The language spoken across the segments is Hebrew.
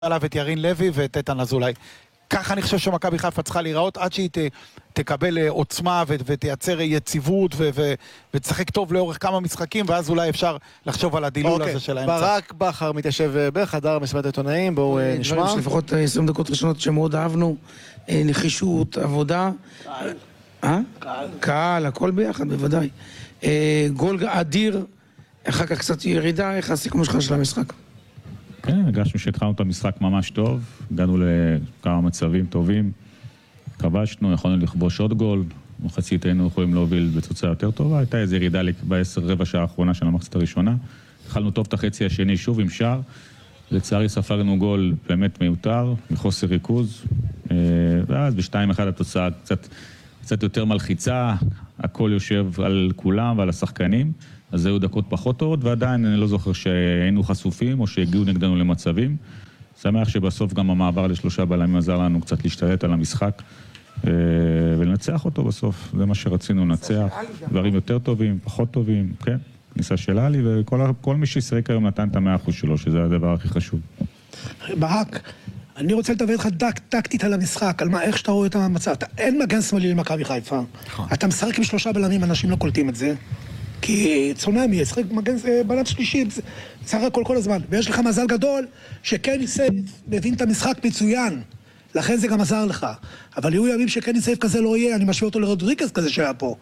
עליו את ירין לוי ואת איתן אזולאי. ככה אני חושב שמכבי חיפה צריכה להיראות עד שהיא תקבל עוצמה ותייצר יציבות ותשחק טוב לאורך כמה משחקים, ואז אולי אפשר לחשוב על הדילול הזה של האמצע. ברק בכר מתיישב בחדר מסיבת עיתונאים, בואו נשמע. לפחות 20 דקות ראשונות שמאוד אהבנו, נחישות, עבודה. קהל, הכל ביחד, בוודאי. גול אדיר, אחר כך קצת ירידה, איך הסיכום שלך של המשחק? כן, הרגשנו שהתחלנו את המשחק ממש טוב, הגענו לכמה מצבים טובים, כבשנו, יכולנו לכבוש עוד גול, מחצית היינו יכולים להוביל בתוצאה יותר טובה, הייתה איזו ירידה רבע שעה האחרונה של המחצית הראשונה, התחלנו טוב את החצי השני שוב עם שער, לצערי ספרנו גול באמת מיותר, מחוסר ריכוז, ואז ב-2-1 התוצאה קצת יותר מלחיצה, הכל יושב על כולם ועל השחקנים, אז היו דקות פחות טובות, ועדיין אני לא זוכר שהיינו חשופים או שהגיעו נגדנו למצבים. שמח שבסוף גם המעבר לשלושה בלמים עזר לנו קצת להשתלט על המשחק ולנצח אותו בסוף. זה מה שרצינו לנצח. דברים יותר טובים, פחות טובים, כן. ניסה של אלי, וכל מי שישחק היום נתן את 100% שלו, שזה הדבר הכי חשוב. ברק, אני רוצה לדבר איתך טקטית על המשחק, על איך שאתה רואה את המצב. אין מגן שמאלי למכבי חיפה. אתה משחק עם שלושה בלמים, אנשים לא קולטים את זה. כי צונאמי, ישחק מגן בלם שלישי, שחק הכל כל הזמן. ויש לך מזל גדול שקני סייף מבין את המשחק מצוין. לכן זה גם עזר לך. אבל יהיו ימים שקני סייף כזה לא יהיה, אני משווה אותו לרודריגז כזה שהיה פה.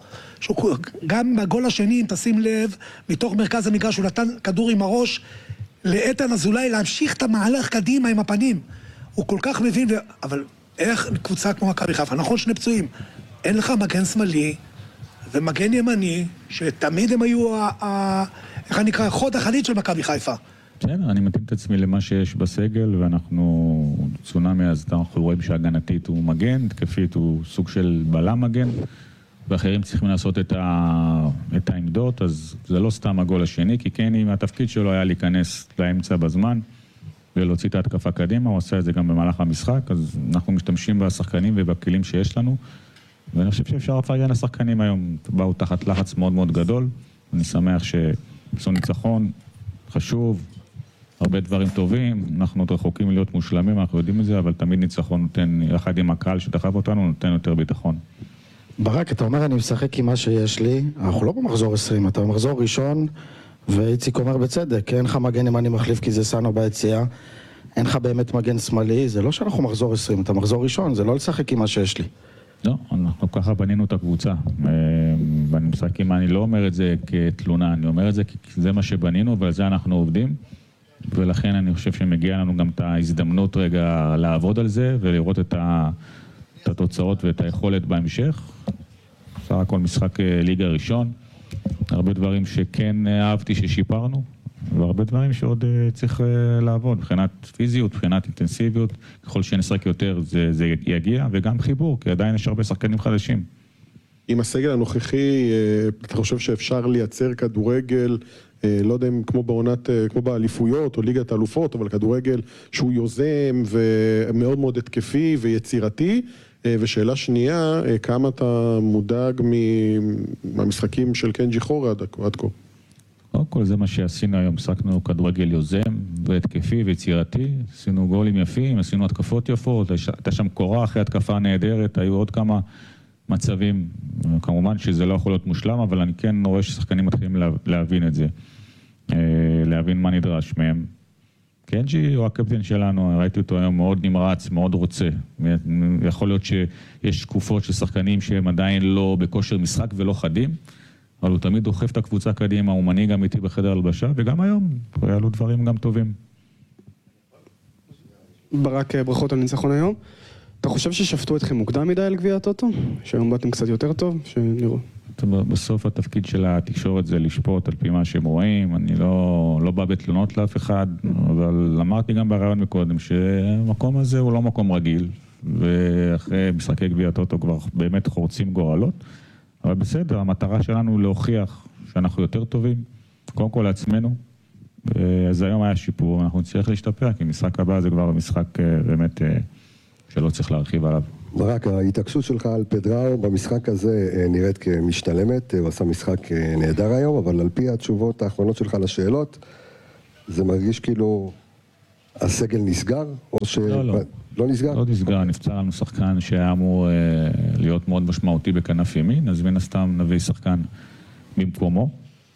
גם בגול השני, אם תשים לב, מתוך מרכז המגרש, הוא נתן כדור עם הראש לאיתן אזולאי להמשיך את המהלך קדימה עם הפנים. הוא כל כך מבין, אבל איך קבוצה כמו מכבי חיפה, נכון שני פצועים, אין לך מגן שמאלי, ומגן ימני, שתמיד הם היו, איך נקרא, חוד החנית של מכבי חיפה. כן, אני מתאים את עצמי למה שיש בסגל, ואנחנו צונאמי, אז אנחנו רואים שהגנתית הוא מגן, תקפית הוא סוג של בלם מגן, ואחרים צריכים לעשות את העמדות, אז זה לא סתם הגול השני, כי כן, אם התפקיד שלו היה להיכנס לאמצע בזמן, ולהוציא את ההתקפה קדימה, הוא עושה את זה גם במהלך המשחק, אז אנחנו משתמשים בשחקנים ובכלים שיש לנו, ואני חושב שאפשר לפרגן לשחקנים היום, באו תחת לחץ מאוד מאוד גדול, אני שמח שעשו ניצחון, חשוב, הרבה דברים טובים, אנחנו עוד רחוקים להיות מושלמים, אנחנו יודעים את זה, אבל תמיד ניצחון נותן, יחד עם הקהל שדחף אותנו, נותן יותר ביטחון. ברק, אתה אומר אני משחק עם מה שיש לי, אנחנו לא במחזור 20, אתה במחזור ראשון, ואיציק אומר בצדק, אין לך מגן ימני מחליף כי זה סאנו ביציאה, אין לך באמת מגן שמאלי, זה לא שאנחנו מחזור 20, אתה מחזור ראשון, זה לא לשחק עם מה שיש לי. לא, אנחנו ככה בנינו את הקבוצה, ואני משחק עם, אני לא אומר את זה כתלונה, אני אומר את זה כי זה מה שבנינו ועל זה אנחנו עובדים, ולכן אני חושב שמגיע לנו גם את ההזדמנות רגע לעבוד על זה ולראות את התוצאות ואת היכולת בהמשך. בסך הכל משחק ליגה ראשון, הרבה דברים שכן אהבתי ששיפרנו, והרבה דברים שעוד צריך לעבוד, מבחינת פיזיות, מבחינת אינטנסיביות, ככל שנשחק יותר זה יגיע, וגם חיבור, כי עדיין יש הרבה שחקנים חדשים. עם הסגל הנוכחי, אתה חושב שאפשר לייצר כדורגל, לא יודע אם כמו באליפויות או ליגת האלופות, אבל כדורגל שהוא יוזם ומאוד מאוד התקפי ויצירתי, ושאלה שנייה, כמה אתה מודאג מהמשחקים של קנג'י חורה עד כה? קודם כל זה מה שעשינו היום, שחקנו כדורגל יוזם והתקפי ויצירתי, עשינו גולים יפים, עשינו התקפות יפות, הייתה שם קורה אחרי התקפה נהדרת, היו עוד כמה מצבים, כמובן שזה לא יכול להיות מושלם, אבל אני כן רואה ששחקנים מתחילים להבין את זה, להבין מה נדרש מהם. קנג'י הוא הקפטן שלנו, ראיתי אותו היום מאוד נמרץ, מאוד רוצה. יכול להיות שיש תקופות של שחקנים שהם עדיין לא בכושר משחק ולא חדים, אבל הוא תמיד דוחף את הקבוצה קדימה, הוא מנהיג גם איתי בחדר הלבשה, וגם היום, היה לו דברים גם טובים. ברק, ברכות על ניצחון היום. אתה חושב ששפטו אתכם מוקדם מדי על גביע הטוטו? שהיום באתם קצת יותר טוב? שנראו. בסוף התפקיד של התקשורת זה לשפוט על פי מה שהם רואים, אני לא בא בתלונות לאף אחד, אבל אמרתי גם ברעיון מקודם שהמקום הזה הוא לא מקום רגיל, ואחרי משחקי גביע הטוטו כבר באמת חורצים גורלות, אבל בסדר, המטרה שלנו היא להוכיח שאנחנו יותר טובים, קודם כל לעצמנו, אז היום היה שיפור, אנחנו נצטרך להשתפר, כי משחק הבא זה כבר משחק באמת שלא צריך להרחיב עליו. ברק, ההתעקשות שלך על פדראו במשחק הזה נראית כמשתלמת, הוא עשה משחק נהדר היום, אבל על פי התשובות האחרונות שלך לשאלות, זה מרגיש כאילו הסגל נסגר? או ש... לא. לא נסגר? לא נסגר, נפצע לנו שחקן שהיה אמור להיות מאוד משמעותי בכנף ימין, אז מן הסתם נביא שחקן במקומו.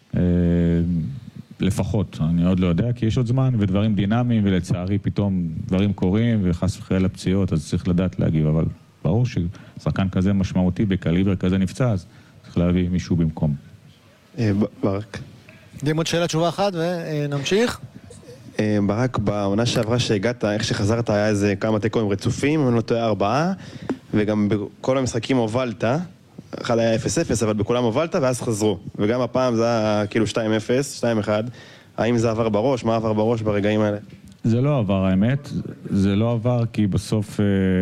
לפחות, אני עוד לא יודע, כי יש עוד זמן ודברים דינמיים, ולצערי פתאום דברים קורים, וחס וחלילה פציעות, אז צריך לדעת להגיב, אבל ברור ששחקן כזה משמעותי בקליבר כזה נפצע, אז צריך להביא מישהו במקום. ברק. דים עוד שאלה, תשובה אחת, ונמשיך. ברק, בעונה שעברה שהגעת, איך שחזרת היה איזה כמה תיקואים רצופים, אני לא טועה 4, וגם בכל המשחקים הובלת, אחד היה 0-0, אבל בכולם הובלת ואז חזרו, וגם הפעם זה היה כאילו 2-0, 2-1, האם זה עבר בראש? מה עבר בראש ברגעים האלה? זה לא עבר, האמת, זה לא עבר כי בסוף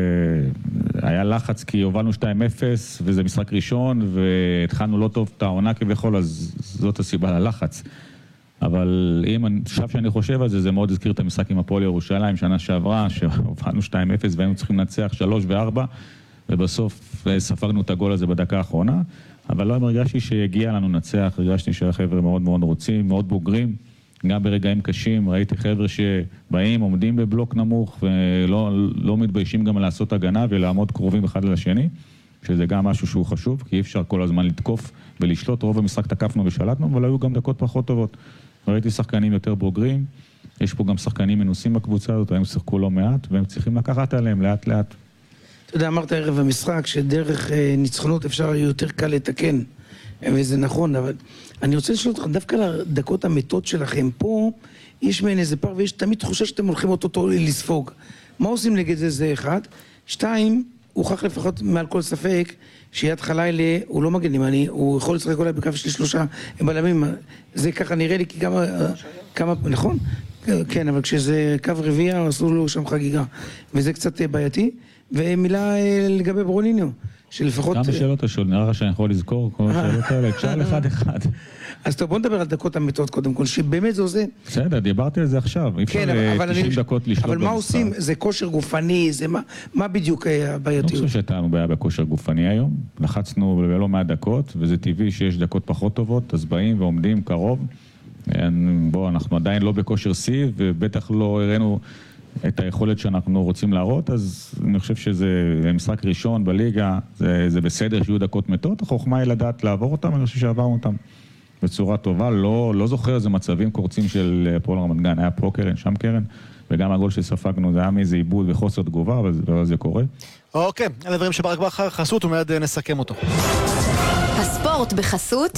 היה לחץ כי הובלנו 2-0 וזה משחק ראשון והתחלנו לא טוב את העונה כביכול, אז זאת הסיבה ללחץ. אבל אם עכשיו שאני חושב על זה, זה מאוד הזכיר את המשחק עם הפועל ירושלים שנה שעברה, שהובלנו 2-0 והיינו צריכים לנצח 3 ו-4 ובסוף ספגנו את הגול הזה בדקה האחרונה, אבל לא הרגשתי שיגיע לנו נצח, הרגשתי שהחבר'ה מאוד מאוד רוצים, מאוד בוגרים, גם ברגעים קשים, ראיתי חבר'ה שבאים, עומדים בבלוק נמוך ולא מתביישים גם לעשות הגנה ולעמוד קרובים אחד לשני, שזה גם משהו שהוא חשוב, כי אי אפשר כל הזמן לתקוף ולשלוט, רוב המשחק תקפנו ושלטנו, אבל היו גם דקות פחות טובות. ראיתי שחקנים יותר בוגרים, יש פה גם שחקנים מנוסים בקבוצה הזאת, הם שיחקו לא מעט, והם צריכים לקחת עליהם לאט לאט. אתה יודע, אמרת ערב המשחק שדרך ניצחונות אפשר יותר קל לתקן, וזה נכון, אבל אני רוצה לשאול אותך, דווקא לדקות המתות שלכם פה, יש מהן איזה פער, ויש תמיד תחושה שאתם הולכים אותו לספוג. מה עושים נגד זה? 1. 2, הוכח לפחות מעל כל ספק, שיד חלילה הוא לא מגן ימני, הוא יכול לשחק אולי בקו של 3 בלמים, זה ככה נראה לי כי כמה, נכון? כן, אבל כשזה קו רביעי, עשו לו שם חגיגה, וזה קצת בעייתי. ומילה לגבי ברוניניו, שלפחות... כמה שאלות השאול, נראה לך שאני יכול לזכור כל השאלות האלה, אפשר אחד. אז טוב, בוא נדבר על דקות המתות קודם כל, שבאמת זה עושה... בסדר, דיברתי על זה עכשיו, אי אפשר 90 דקות לשלוט אבל מה עושים? זה כושר גופני, זה מה בדיוק הבעייתיות? אני חושב שהייתה לנו בעיה בכושר גופני היום, לחצנו בלא מעט דקות, וזה טבעי שיש דקות פחות טובות, אז באים ועומדים קרוב, בוא, אנחנו עדיין לא בכושר שיא, ובטח לא הראינו את היכולת שאנחנו רוצים להראות, אז אני חושב שזה משחק ראשון בליגה, זה בסדר שיהיו דקות מתות, החוכמה היא לדעת לעבור אותם, אני חושב שעברנו אותם בצורה טובה, לא זוכר איזה מצבים קורצים של פועל רמת גן, היה פה קרן, שם קרן, וגם הגול שספגנו זה היה מאיזה עיבוד וחוסר תגובה, אבל זה קורה. אוקיי, אלה דברים שברק בכר חסות, ומיד נסכם אותו. הספורט בחסות.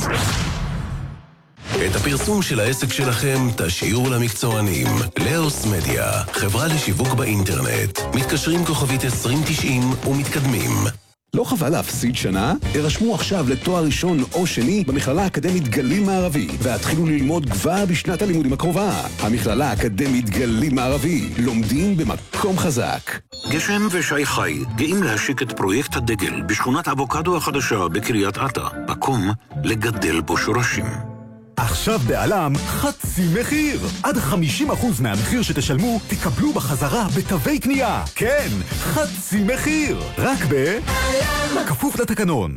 את הפרסום של העסק שלכם תשאירו למקצוענים. לאוס מדיה, חברה לשיווק באינטרנט. מתקשרים כוכבית 2090 ומתקדמים. לא חבל להפסיד שנה? הרשמו עכשיו לתואר ראשון או שני במכללה האקדמית גליל מערבי והתחילו ללמוד כבר בשנת הלימודים הקרובה. המכללה האקדמית גליל מערבי, לומדים במקום חזק. גשם ושי חי גאים להשיק את פרויקט הדגל בשכונת אבוקדו החדשה בקריית אתא, מקום לגדל בו שורשים. עכשיו בעלם חצי מחיר. עד 50% מהמחיר שתשלמו תקבלו בחזרה בתווי קנייה. כן, חצי מחיר. רק בעלם. כפוף לתקנון.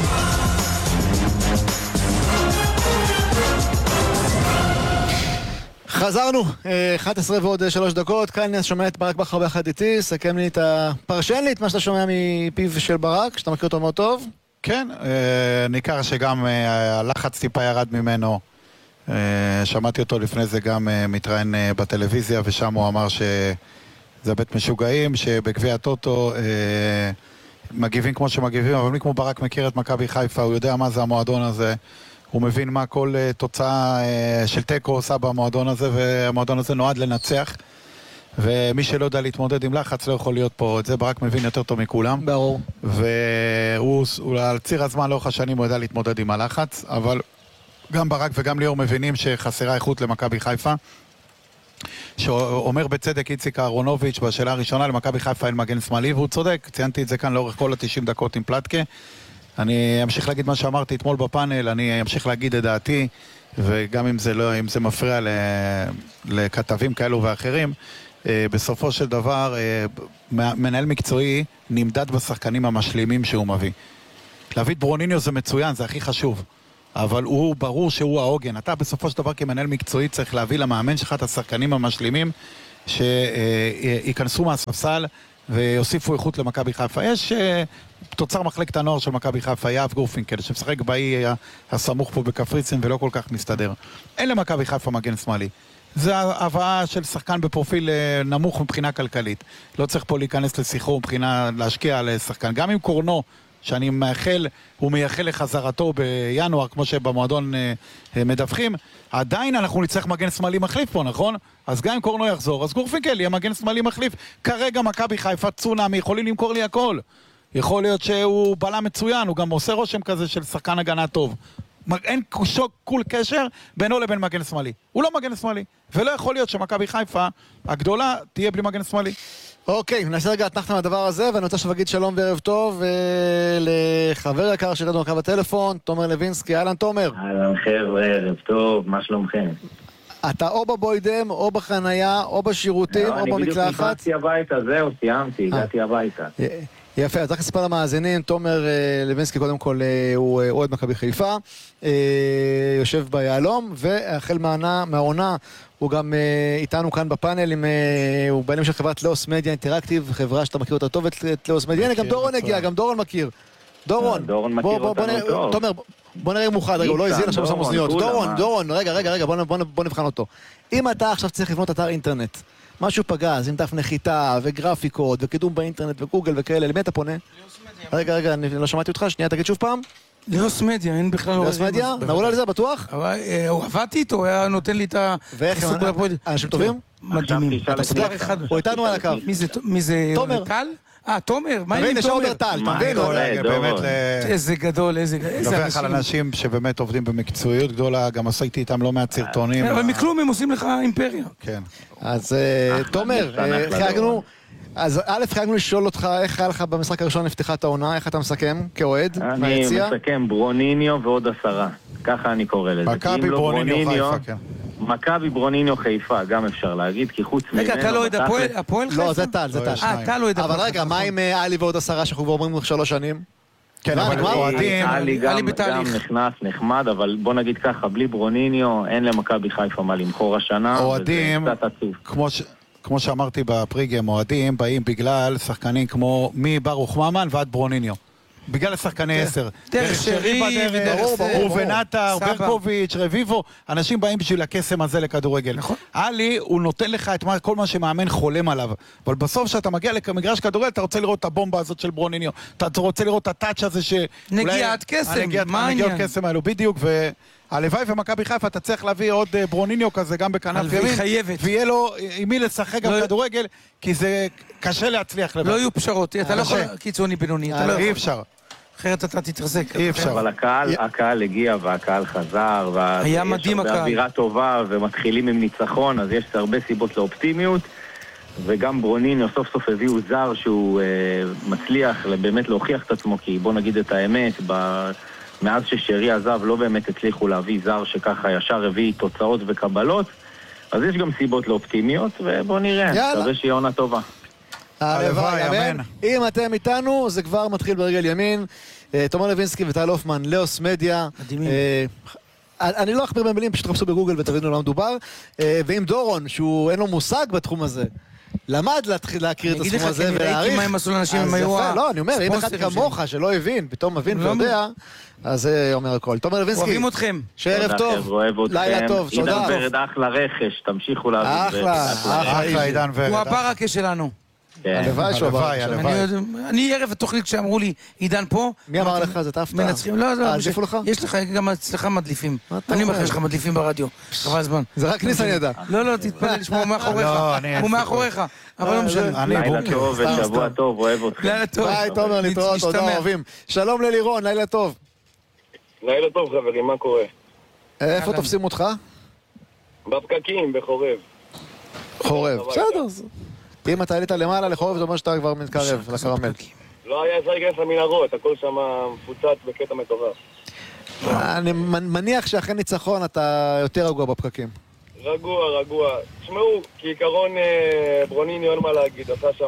חזרנו, 11 ועוד 3 דקות, כאן אני שומע את ברק בכר ביחד איתי, סכם לי את הפרשן לי את מה שאתה שומע מפיו של ברק, שאתה מכיר אותו מאוד טוב. כן, ניכר שגם הלחץ טיפה ירד ממנו. שמעתי אותו לפני זה גם מתראיין בטלוויזיה, ושם הוא אמר שזה בית משוגעים, שבגביע הטוטו מגיבים כמו שמגיבים, אבל מי כמו ברק מכיר את מכבי חיפה, הוא יודע מה זה המועדון הזה, הוא מבין מה כל תוצאה של טקו עושה במועדון הזה, והמועדון הזה נועד לנצח. ומי שלא יודע להתמודד עם לחץ לא יכול להיות פה, את זה ברק מבין יותר טוב מכולם. ברור. והוא על ציר הזמן לאורך השנים הוא יודע להתמודד עם הלחץ, אבל גם ברק וגם ליאור מבינים שחסרה איכות למכבי חיפה, שאומר בצדק איציק אהרונוביץ' בשאלה הראשונה, למכבי חיפה אין מגן שמאלי, והוא צודק, ציינתי את זה כאן לאורך כל ה-90 דקות עם פלטקה. אני אמשיך להגיד מה שאמרתי אתמול בפאנל, אני אמשיך להגיד את דעתי, וגם אם זה מפריע לכתבים כאלו ואחרים, בסופו של דבר, מנהל מקצועי נמדד בשחקנים המשלימים שהוא מביא. להביא את ברוניניו זה מצוין, זה הכי חשוב. אבל הוא ברור שהוא העוגן. אתה בסופו של דבר כמנהל מקצועי צריך להביא למאמן שלך את השחקנים המשלימים שייכנסו מהספסל ויוסיפו איכות למכבי חיפה. יש תוצר מחלקת הנוער של מכבי חיפה, יאב גורפינקל, שמשחק באי הסמוך פה בקפריסין ולא כל כך מסתדר. אין למכבי חיפה מגן שמאלי. זה הבאה של שחקן בפרופיל נמוך מבחינה כלכלית. לא צריך פה להיכנס לשיחו מבחינה להשקיע על שחקן. גם עם קורנו, שאני מאחל, הוא מייחל לחזרתו בינואר, כמו שבמועדון מדווחים, עדיין אנחנו נצטרך מגן שמאלי מחליף פה, נכון? אז גם אם קורנו יחזור, אז גורפינקל יהיה מגן שמאלי מחליף. כרגע מכבי חיפה צונאמי יכולים למכור לי הכל. יכול להיות שהוא בלם מצוין, הוא גם עושה רושם כזה של שחקן הגנה טוב. אין כל קשר בינו לבין מגן שמאלי. הוא לא מגן שמאלי, ולא יכול להיות שמכבי חיפה הגדולה תהיה בלי מגן שמאלי. אוקיי, נעשה רגע התנחת מהדבר הזה, ואני רוצה להגיד שלום וערב טוב לחבר יקר שלנו הקו בטלפון, תומר לוינסקי. אהלן תומר. אהלן חבר'ה, ערב טוב, מה שלומכם? אתה או בבוידם, או בחנייה, או בשירותים, או במקלחת. אני בדיוק נכנסתי הביתה, זהו, סיימתי, הגעתי הביתה. יפה, אז רק לספר למאזינים, תומר לוינסקי קודם כל הוא אוהד מכבי חיפה, יושב ביהלום, והחל מהעונה הוא גם איתנו כאן בפאנל, הוא בעלים של חברת לאוס מדיה אינטראקטיב, חברה שאתה מכיר אותה טוב, את לאוס מדיה. הנה, גם דורון הגיע, גם דורון מכיר. דורון מכיר אותנו טוב. תומר, בוא נראה מוכן, רגע, הוא לא הזין עכשיו עושה מוזניות. דורון, רגע, בוא נבחן אותו. אם אתה עכשיו צריך לבנות אתר אינטרנט, משהו פגז, עם דף נחיתה וגרפיקות וקידום באינטרנט וגוגל וכאלה, למי אתה פונה? רגע, אני לא שמעתי אותך, שנייה, תגיד שוב פעם. לאוס מדיה, אין בכלל... לאוס מדיה? נעול על זה, בטוח? עבדתי איתו, הוא היה נותן לי את ה... ואיך, אנשים טובים? מדהימים. הוא איתנו על הקו. מי זה? תומר. תומר, מה עם תומר? באמת איזה גדול, איזה לוקח על אנשים שבאמת עובדים במקצועיות גדולה, גם עשיתי איתם לא מעט סרטונים. אבל מכלום הם עושים לך אימפריה. כן. אז תומר, אז א' חייגנו לשאול אותך איך היה לך במשחק הראשון לפתיחת העונה, איך אתה מסכם כאוהד? אני מסכם ברוניניו ועוד 10, ככה אני קורא לזה. מכבי ברוניניו חיפה, כן. מכבי ברוניניו חיפה, גם אפשר להגיד, כי חוץ ממנו... רגע, אתה לא יודע, הפועל חיפה? לא, זה טל. אתה לא יודע. אבל רגע, מה עם אלי ועוד 10 שאנחנו כבר אומרים 3 שנים? כן, אבל אוהדים... אלי גם נכנס, נחמד, אבל בוא נגיד ככה, בלי ברוניניו אין למכבי חיפה מה למכור השנה. אוהדים, כמו שאמרתי בפריגם, אוהדים באים בגלל שחקנים כמו מברוך ממן ועד ברוניניו. בגלל השחקני 10. דרך שרי, ובנטה, ברקוביץ', רביבו, אנשים באים בשביל הקסם הזה לכדורגל. אלי, הוא נותן לך את כל מה שמאמן חולם עליו. אבל בסוף שאתה מגיע למגרש כדורגל, אתה רוצה לראות את הבומבה הזאת של ברוניניו. אתה רוצה לראות את הטאץ' הזה ש... נגיעת קסם, מה העניין? נגיעות קסם האלו, בדיוק, הלוואי ומכבי חיפה אתה צריך להביא עוד ברוניניו כזה גם בכנף ימין, ויהיה לו עם מי לשחק גם כדורגל, כי זה קשה להצליח לבד. לא יהיו פשרות, אתה לא יכול קיצוני בינוני, אי אפשר. אחרת אתה תתרזק. אי אפשר. אבל הקהל הגיע והקהל חזר, היה מדהים הקהל. באווירה טובה ומתחילים עם ניצחון, אז יש הרבה סיבות לאופטימיות, וגם ברוניניו סוף סוף הביאו זר שהוא מצליח באמת להוכיח את עצמו, כי בוא נגיד את האמת, מאז ששרי עזב לא באמת הצליחו להביא זר שככה ישר הביא תוצאות וקבלות, אז יש גם סיבות לאופטימיות, ובוא נראה, מקווה שיהיה עונה טובה. הלוואי, אמן. אם אתם איתנו, זה כבר מתחיל ברגל ימין. תומר לוינסקי וטל הופמן, לאוס מדיה. מדהימים. אני לא אכביר במילים, פשוט תחפשו בגוגל ותבינו למה מדובר. ועם דורון, שהוא אין לו מושג בתחום הזה, למד להכיר את הסכום הזה ולהעריך. אני אגיד לך, כי מה הם עשו לאנשים, הם היו לא, אני אומר, אם אחד כמוך שלא הבין, פתאום מבין ויודע, אז זה אומר הכל. תומר לוינסקי, אוהבים אתכם. שערב טוב, לילה טוב, תודה. עידן ורד אחלה רכש, תמשיכו להביא. אחלה עידן ורד. הוא הברקה שלנו. הלוואי שהוא הברקה. אני ערב התוכנית שאמרו לי, עידן פה. מי אמר לך? זה תפתע. מנצחים, לא, עדיפו לך? יש לך גם אצלך מדליפים. אני אומר לך, יש לך מדליפים ברדיו. חבל הזמן. זה רק ניסן ידע. לא, תתפלל לשמוע, הוא מאחוריך. הוא מאחוריך. אבל לא משנה. לילה טוב ושבוע טוב, אוהב אתכם. לילה טוב. ביי, תומר, להתראות, תודה, אוהבים. שלום ללירון, לילה טוב. לילה טוב, חברים, מה קורה? איפה תופסים אותך? בפקקים, בחורב. חורב, בסדר. אם אתה עלית למעלה לחורב, זה אומר שאתה כבר מתקרב לקרמל. לא היה אפשר להיכנס למנהרות, הכל שם מפוצץ בקטע מטורף. אני מניח שאחרי ניצחון אתה יותר רגוע בפקקים. רגוע. תשמעו, כעיקרון ברוניניו אין מה להגיד, עשה שם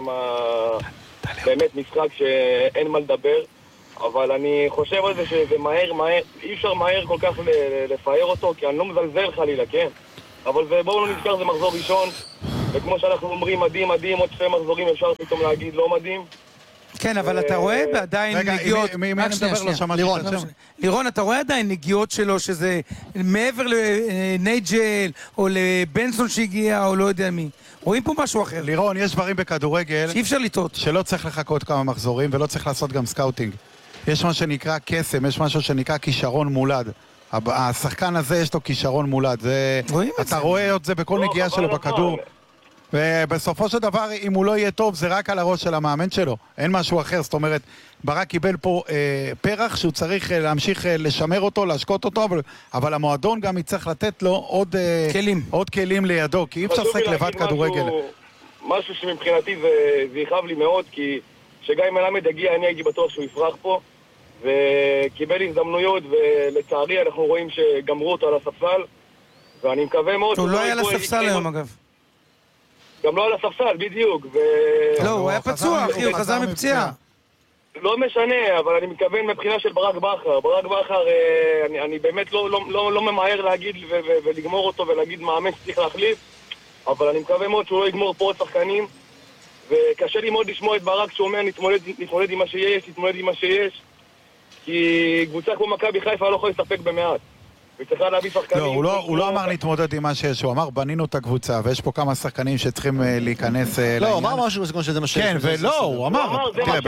באמת משחק שאין מה לדבר, אבל אני חושב על זה שזה מהר, אי אפשר מהר כל כך לפאר אותו, כי אני לא מזלזל חלילה, כן? אבל בואו לא נזכר, זה מחזור ראשון, וכמו שאנחנו אומרים, מדהים, מדהים, עוד 2 מחזורים אפשר פתאום להגיד לא מדהים. כן, אבל אתה רואה עדיין נגיעות... מי מדבר לא שמעתי את השם? לירון, אתה רואה עדיין נגיעות שלו, שזה מעבר לנייג'ל, או לבנסון שהגיע, או לא יודע מי. רואים פה משהו אחר. לירון, יש דברים בכדורגל... שאי אפשר לטעות. שלא צריך לחכות כמה מחזורים, ולא צריך לעשות גם סקאוטינג. יש מה שנקרא קסם, יש משהו שנקרא כישרון מולד. השחקן הזה יש לו כישרון מולד. אתה רואה את זה בכל נגיעה שלו בכדור. ובסופו של דבר, אם הוא לא יהיה טוב, זה רק על הראש של המאמן שלו. אין משהו אחר. זאת אומרת, ברק קיבל פה פרח שהוא צריך להמשיך לשמר אותו, להשקות אותו, אבל המועדון גם יצטרך לתת לו עוד כלים לידו, כי אי אפשר לשחק לבד כדורגל. משהו שמבחינתי זה יכאב לי מאוד, כי שגיא מלמד יגיע, אני הייתי בטוח שהוא יפרח פה, וקיבל הזדמנויות, ולצערי אנחנו רואים שגמרו אותו על הספסל, ואני מקווה מאוד... הוא לא היה לספסל היום אגב. גם לא על הספסל, בדיוק. לא, הוא היה פצוע, אחי, הוא חזר מפציעה. לא משנה, אבל אני מתכוון מבחינה של ברק בכר. ברק בכר, אני באמת לא ממהר להגיד ולגמור אותו ולהגיד מאמן שצריך להחליף, אבל אני מקווה מאוד שהוא לא יגמור פה עוד שחקנים, וקשה לי מאוד לשמוע את ברק שאומר נתמודד עם מה שיש, נתמודד עם מה שיש, כי קבוצה כמו מכבי חיפה לא יכולה להסתפק במעט. וצריכה להביא שחקנים. לא, הוא לא אמר נתמודד עם מה שיש, הוא אמר בנינו את הקבוצה, ויש פה כמה שחקנים שצריכים להיכנס לעניין. לא, הוא אמר משהו בסגנון שזה מה שיש. כן, ולא, הוא אמר, תראה,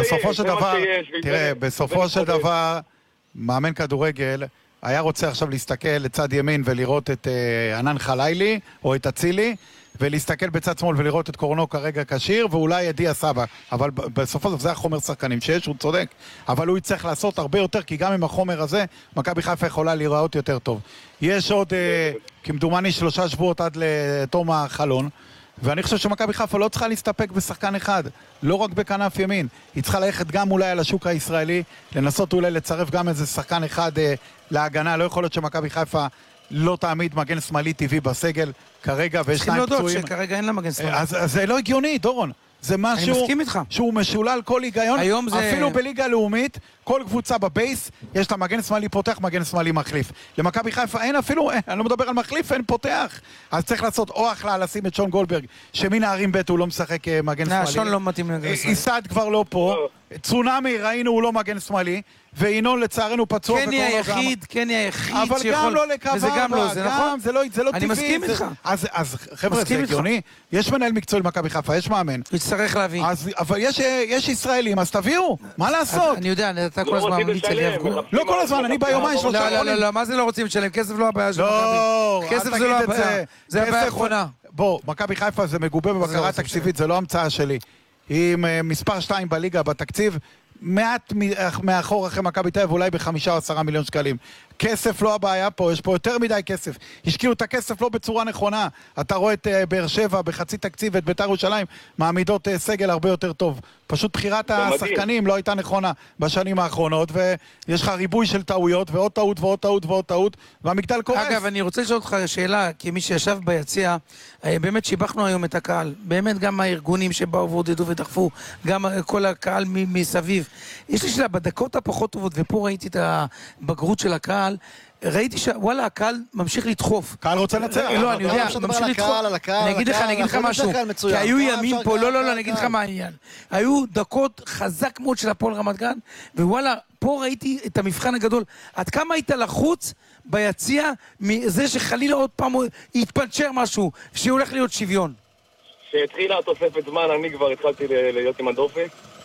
בסופו של דבר, מאמן כדורגל היה רוצה עכשיו להסתכל לצד ימין ולראות את ענן חלילי, או את אצילי, ולהסתכל בצד שמאל ולראות את קורנו כרגע כשיר, ואולי ידיע סבא. אבל בסופו של דבר זה החומר שחקנים שיש, הוא צודק. אבל הוא יצטרך לעשות הרבה יותר, כי גם עם החומר הזה, מכבי חיפה יכולה להיראות יותר טוב. יש עוד, כמדומני, 3 שבועות עד לתום החלון, ואני חושב שמכבי חיפה לא צריכה להסתפק בשחקן אחד, לא רק בכנף ימין. היא צריכה ללכת גם אולי על השוק הישראלי, לנסות אולי לצרף גם איזה שחקן אחד להגנה. לא יכול להיות שמכבי חיפה לא תעמיד מגן שמאלי טבעי בסגל כרגע, ויש 2 פצועים. צריכים להודות שכרגע אין לה מגן שמאלי. אז זה לא הגיוני, דורון. זה משהו שהוא משולל כל היגיון. אפילו בליגה לאומית, כל קבוצה בבייס, יש לה מגן שמאלי פותח, מגן שמאלי מחליף. למכבי חיפה אין אפילו, אני לא מדבר על מחליף, אין פותח. אז צריך לעשות או אחלה לשים את שון גולדברג, שמן הערים ב' הוא לא משחק מגן שמאלי. שון לא מתאים למגן שמאלי. איסד כבר לא פה. צונאמי ראינו הוא לא מגן שמאלי. וינון לצערנו פצוע קני היחיד שיכול, אבל גם לא לקו וזה גם לא, זה נכון? זה לא טבעי. אני מסכים איתך. אז חבר'ה, זה הגיוני. יש מנהל מקצועי למכבי חיפה, יש מאמן. יצטרך להביא. אבל יש ישראלים, אז תביאו, מה לעשות? אני יודע, אתה כל הזמן ממליץ עליהם. לא כל הזמן, אני ביומיים 3 חולים. לא, מה זה לא רוצים לשלם? כסף לא הבעיה של מכבי. כסף זה לא הבעיה. זה הבעיה האחרונה. בוא, מכבי חיפה זה מגובה בבקרה תקציבית, זה לא המצאה שלי. היא מספר 2 בליגה בתקציב, מעט מאחור אחרי מכבי תל אביב, אולי ב5 או 10 מיליון שקלים. כסף לא הבעיה פה, יש פה יותר מדי כסף. השקיעו את הכסף לא בצורה נכונה. אתה רואה את באר שבע בחצי תקציב ואת בית"ר ירושלים מעמידות סגל הרבה יותר טוב. פשוט בחירת השחקנים לא הייתה נכונה בשנים האחרונות, ויש לך ריבוי של טעויות, ועוד טעות ועוד טעות ועוד טעות, והמגדל קורס. אגב, אני רוצה לשאול אותך שאלה, כמי שישב ביציע, באמת שיבחנו היום את הקהל. באמת גם הארגונים שבאו ועודדו ודחפו, גם כל הקהל מסביב. יש לי שאלה, בדקות הפחות טובות, ופה ראיתי את הבגרות של הקהל, ראיתי שוואלה, הקהל ממשיך לדחוף. קהל רוצה לנצח. לא, אני יודע, ממשיך לדחוף. אני אגיד לך משהו, כי היו ימים פה, לא, אני אגיד לך מה העניין. היו דקות חזק מאוד של הפועל רמת גן, ווואלה, פה ראיתי את המבחן הגדול. עד כמה היית לחוץ ביציע מזה שחלילה עוד פעם יתפנצ'ר משהו, שהולך להיות שוויון? שהתחילה התוספת זמן, אני כבר התחלתי להיות עם הדופק,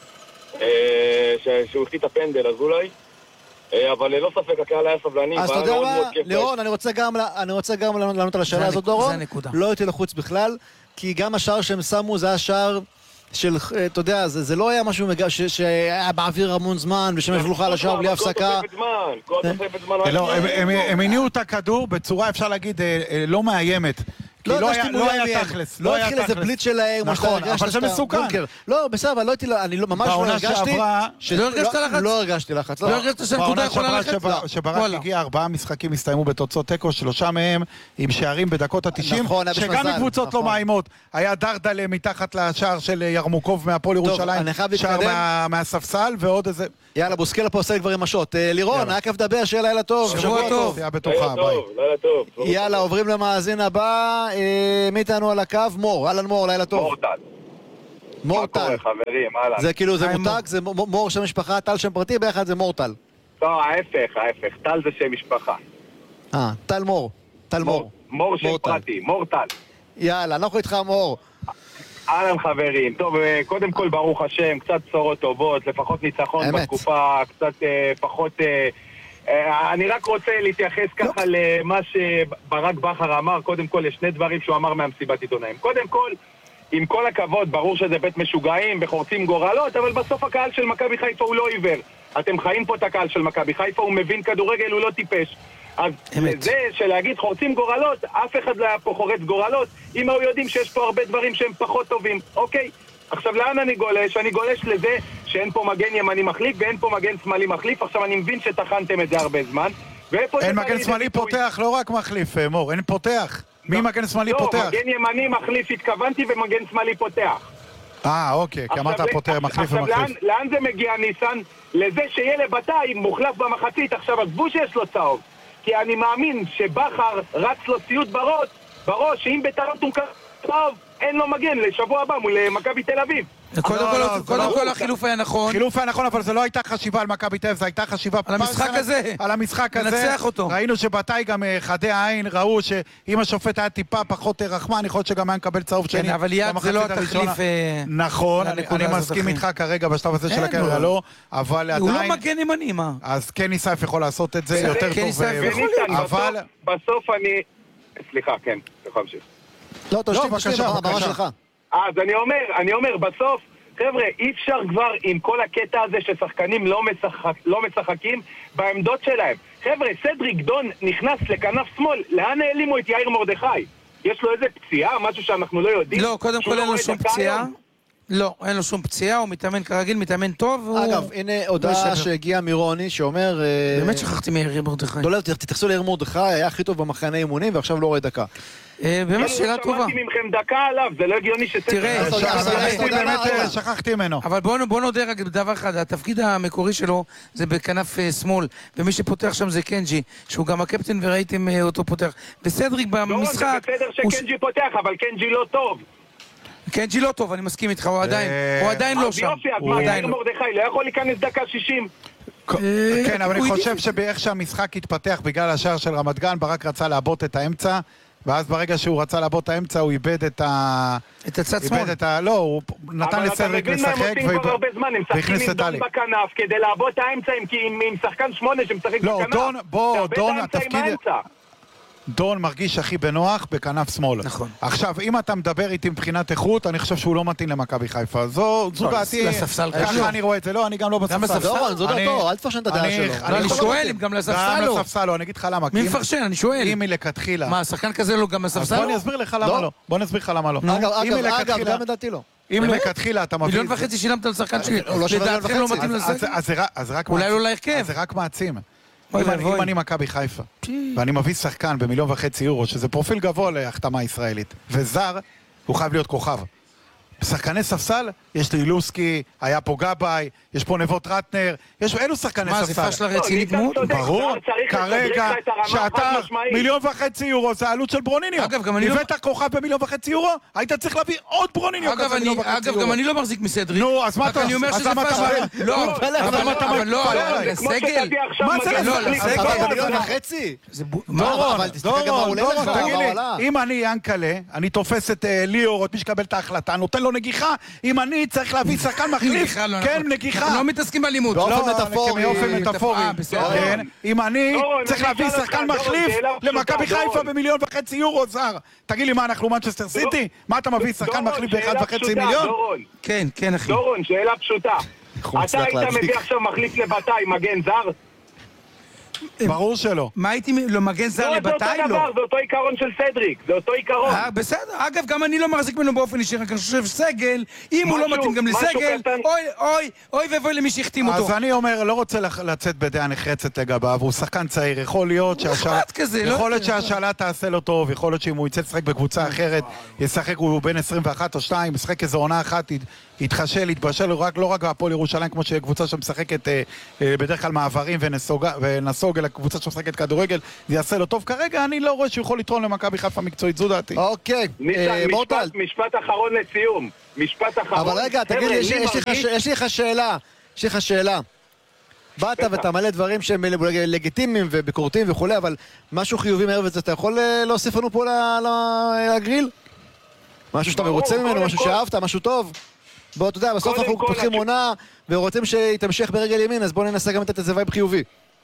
שהוא החטיא את הפנדל, אז אולי. אבל ללא ספק הקהל היה סבלני. אז אתה יודע מה, לירון, אני רוצה גם לענות על השאלה הזאת, דורון. לא הייתי לחוץ בכלל, כי גם השער שהם שמו זה היה שער של, אתה יודע, זה לא היה משהו שהיה באוויר המון זמן, ושהם יבלוך על השער בלי הפסקה. כל תוספת זמן. לא, הם הניעו את הכדור בצורה, אפשר להגיד, לא מאיימת. לא היה תכלס. לא התחיל איזה בליט שלהם. נכון, אבל זה מסוכן. לא, בסדר, אבל אני ממש לא הרגשתי. לא הרגשת לחץ? לא הרגשתי לחץ. לא הרגשת שהנקודה יכולה ללכת? שברק הגיע 4 משחקים הסתיימו בתוצאות תיקו, 3 מהם עם שערים בדקות ה-90, שגם מקבוצות לא מאיימות. היה דרדלה מתחת לשער של ירמוקוב מהפועל ירושלים, שער מהספסל ועוד איזה... יאללה, בוסקלה פה עושה כבר עם השוט. לירון, היה כיף לדבר, שיהיה לילה טוב. שבוע טוב. היה בטוחה, ביי. יאללה, עוברים למאזין הבא. מי איתנו על הקו? מור, אהלן מור, לילה טוב. מור טל. מור טל. מה קורה חברים, אהלן. זה כאילו, זה מותג, זה מור שם משפחה, טל שם פרטי, ביחד זה מור טל. לא, ההפך, טל זה שם משפחה. טל מור, טל מור. מור שם פרטי, מור טל. יאללה, אנחנו איתך מור. אהלן חברים, טוב, קודם כל ברוך השם, קצת בשורות טובות, לפחות ניצחון בתקופה קצת פחות... אני רק רוצה להתייחס ככה למה שברק בכר אמר. קודם כל, יש שני דברים שהוא אמר מהמסיבת עיתונאים. קודם כל, עם כל הכבוד, ברור שזה בית משוגעים וחורצים גורלות, אבל בסוף הקהל של מכבי חיפה הוא לא עיוור. אתם חיים פה את הקהל של מכבי חיפה, הוא מבין כדורגל, הוא לא טיפש. אז זה שלהגיד חורצים גורלות, אף אחד לא היה פה חורץ גורלות, אם היו יודעים שיש פה הרבה דברים שהם פחות טובים, אוקיי? עכשיו לאן אני גולש? אני גולש לזה שאין פה מגן ימני מחליף ואין פה מגן שמאלי מחליף. עכשיו אני מבין שטחנתם את זה הרבה זמן. אין מגן שמאלי פותח, לא רק מחליף, מור, אין פותח. מי מגן שמאלי פותח? לא, מגן ימני מחליף התכוונתי ומגן שמאלי פותח. אוקיי, כי אמרת פותח, מחליף ומחליף. עכשיו לאן זה מגיע ניסן? לזה שיהיה לבטאי מוחלף במחצית. עכשיו עזבו שיש לו צהוב, כי אני מאמין שבכר רץ לו ציוד בראש, שאם בטעות הוא צהוב אין לו מגן לשבוע הבא מול מכבי תל אביב. קודם כל החילוף היה נכון. חילוף היה נכון, אבל זה לא הייתה חשיבה על מכבי תל אביב, זו הייתה חשיבה על המשחק הזה. על המשחק הזה. נצח אותו. ראינו שבתאי גם חדי העין ראו שאם השופט היה טיפה פחות רחמן, יכול להיות שגם היה מקבל צהוב שני. כן, אבל יד זה לא התחליף. נכון, אני מסכים איתך כרגע בשלב הזה של הקריירה, לא, אבל עדיין... הוא לא מגן ימני, מה? אז כן ניסייף יכול לעשות את זה יותר טוב. אבל... בסוף אני... סליחה, כן, יכול להמשיך. לא, תשתיק, הבמה שלך. אז אני אומר, בסוף, חבר'ה, אי אפשר כבר עם כל הקטע הזה ששחקנים לא משחקים בעמדות שלהם. חבר'ה, סדריק דון נכנס לכנף שמאל, לאן העלימו את יאיר מרדכי? יש לו איזה פציעה, משהו שאנחנו לא יודעים? לא, קודם כל אין לו שום פציעה. לא, אין לו שום פציעה, הוא מתאמן כרגיל, מתאמן טוב. אגב, הנה הודעה שהגיעה מרוני שאומר... באמת שכחתי מיאיר מרדכי. לא, תתייחסו ליאיר מרדכי, היה הכי טוב במחנה אימונים ועכשיו לא רואה דקה. באמת שאלה טובה. שמעתי מכם דקה עליו, זה לא הגיוני תראה, שכחתי ממנו. אבל בוא נודה רק בדבר אחד, התפקיד המקורי שלו זה בכנף שמאל, ומי שפותח שם זה קנג'י, שהוא גם הקפטן וראיתם אותו פותח. וסדריק במשחק... זה בסדר שקנג'י פותח, אבל קנג'י לא טוב. קנג'י לא טוב, אני מסכים איתך, הוא עדיין לא שם. יופי, אז מה, יאיר מרדכי לא יכול להיכנס דקה 60? כן, אבל אני חושב שבאיך שהמשחק התפתח בגלל השער של רמת גן, ברק רצה לעבות את האמצע, ואז ברגע שהוא רצה לעבות את האמצע, הוא איבד את הצד שמאל. לא, הוא נתן לסדריק לשחק, והכניס את טלי. בכנף כדי לעבות את האמצע עם שחקן 8 שמשחק בכנף. לא, דון, התפקיד... דון מרגיש הכי בנוח בכנף שמאל. נכון. עכשיו, אם אתה מדבר איתי מבחינת איכות, אני חושב שהוא לא מתאים למכבי חיפה. זו דעתי. לספסל ככה אני רואה את זה. לא, אני גם לא בספסל. דורון, זו דעתו, אל תפרשן את הדעה שלו. אני שואל אם גם לספסל לא. גם לספסל לא, אני אגיד לך למה. מי מפרשן? אני שואל. אם מלכתחילה. מה, השחקן כזה לא גם לספסל לא? בוא אני אסביר לך למה לא. בוא נסביר לך למה לא. אגב, גם לדעתי לא. אם מלכתחילה אתה מביא... 1.5 מיליון שילמת על שחקן שלי. לדעתכם לא מתאים לסגל? אולי לא להרכב. אז זה רק מעצים. אם אני מכבי חיפה, ואני מביא שחקן ב1.5 מיליון יורו, שזה פרופיל גבוה להחתמה ישראלית, וזר, הוא חייב להיות כוכב. בשחקני ספסל, יש לי לוסקי, היה פה גבאי, יש פה נבות רטנר, אלו שחקני ספסל. מה, זה פשלה רצינית מאוד? ברור, כרגע, שאתה 1.5 מיליון יורו, זה העלות של ברוניניו. אגב, גם אני לא... הבאת כוכב ב1.5 מיליון יורו, היית צריך להביא עוד ברוניניו כזה 1.5 מיליון יורו. אגב, גם אני לא מחזיק מסדריק. נו, אז מה אתה... אני אומר שזה פשלה. לא, אבל לא, לסגל. מה זה דורון, תגיד לי, אם אני ינקלה, אני תופס את ליאור, את מי שקבל את ההחלטה, נותן לו נגיחה, אם אני צריך להביא שחקן מחליף, כן, נגיחה. לא מתעסקים באלימות. באופן מטאפורי. אם אני צריך להביא שחקן מחליף למכבי חיפה ב1.5 מיליון יורו זר. תגיד לי, מה, אנחנו מנצ'סטר סיטי? מה אתה מביא שחקן מחליף ב1.5 מיליון? כן, כן, אחי. דורון, שאלה פשוטה. אתה היית מביא עכשיו מחליף לבטאי, מגן זר? ברור שלא. מה הייתי... לא, מגן זר לבטאי? לא. זה אותו עיקרון של סדריק, זה אותו עיקרון. בסדר, אגב, גם אני לא מחזיק ממנו באופן אישי, רק אני חושב סגל, אם הוא לא מתאים גם לסגל, אוי ואבוי למי שהחתים אותו. אז אני אומר, לא רוצה לצאת בדעה נחרצת לגביו, הוא שחקן צעיר, יכול להיות שהשאלה תעשה לו טוב, יכול להיות שאם הוא יצא לשחק בקבוצה אחרת, ישחק, הוא בין 21 או 2, ישחק איזו עונה אחת, יתחשל, יתבשל, לא רק בהפועל ירושלים, כמו שקבוצה שמשחקת בדרך כלל מעברים ונסוגה, כדורגל, הקבוצה שמשחקת כדורגל, זה יעשה לו טוב. כרגע אני לא רואה שהוא יכול לתרום למכבי חיפה מקצועית, זו דעתי. אוקיי, מורטל. משפט אחרון לסיום. משפט אחרון. אבל רגע, תגיד לי, יש לך שאלה. באת ואתה מלא דברים שהם לגיטימיים וביקורתיים וכולי, אבל משהו חיובי מערב את זה, אתה יכול להוסיף לנו פה לגריל? משהו שאתה מרוצה ממנו, משהו שאהבת, משהו טוב? בוא, אתה יודע, בסוף אנחנו פותחים עונה ורוצים שיתמשך ברגל ימין, אז בוא ננסה גם לתת איזה וייב חיובי.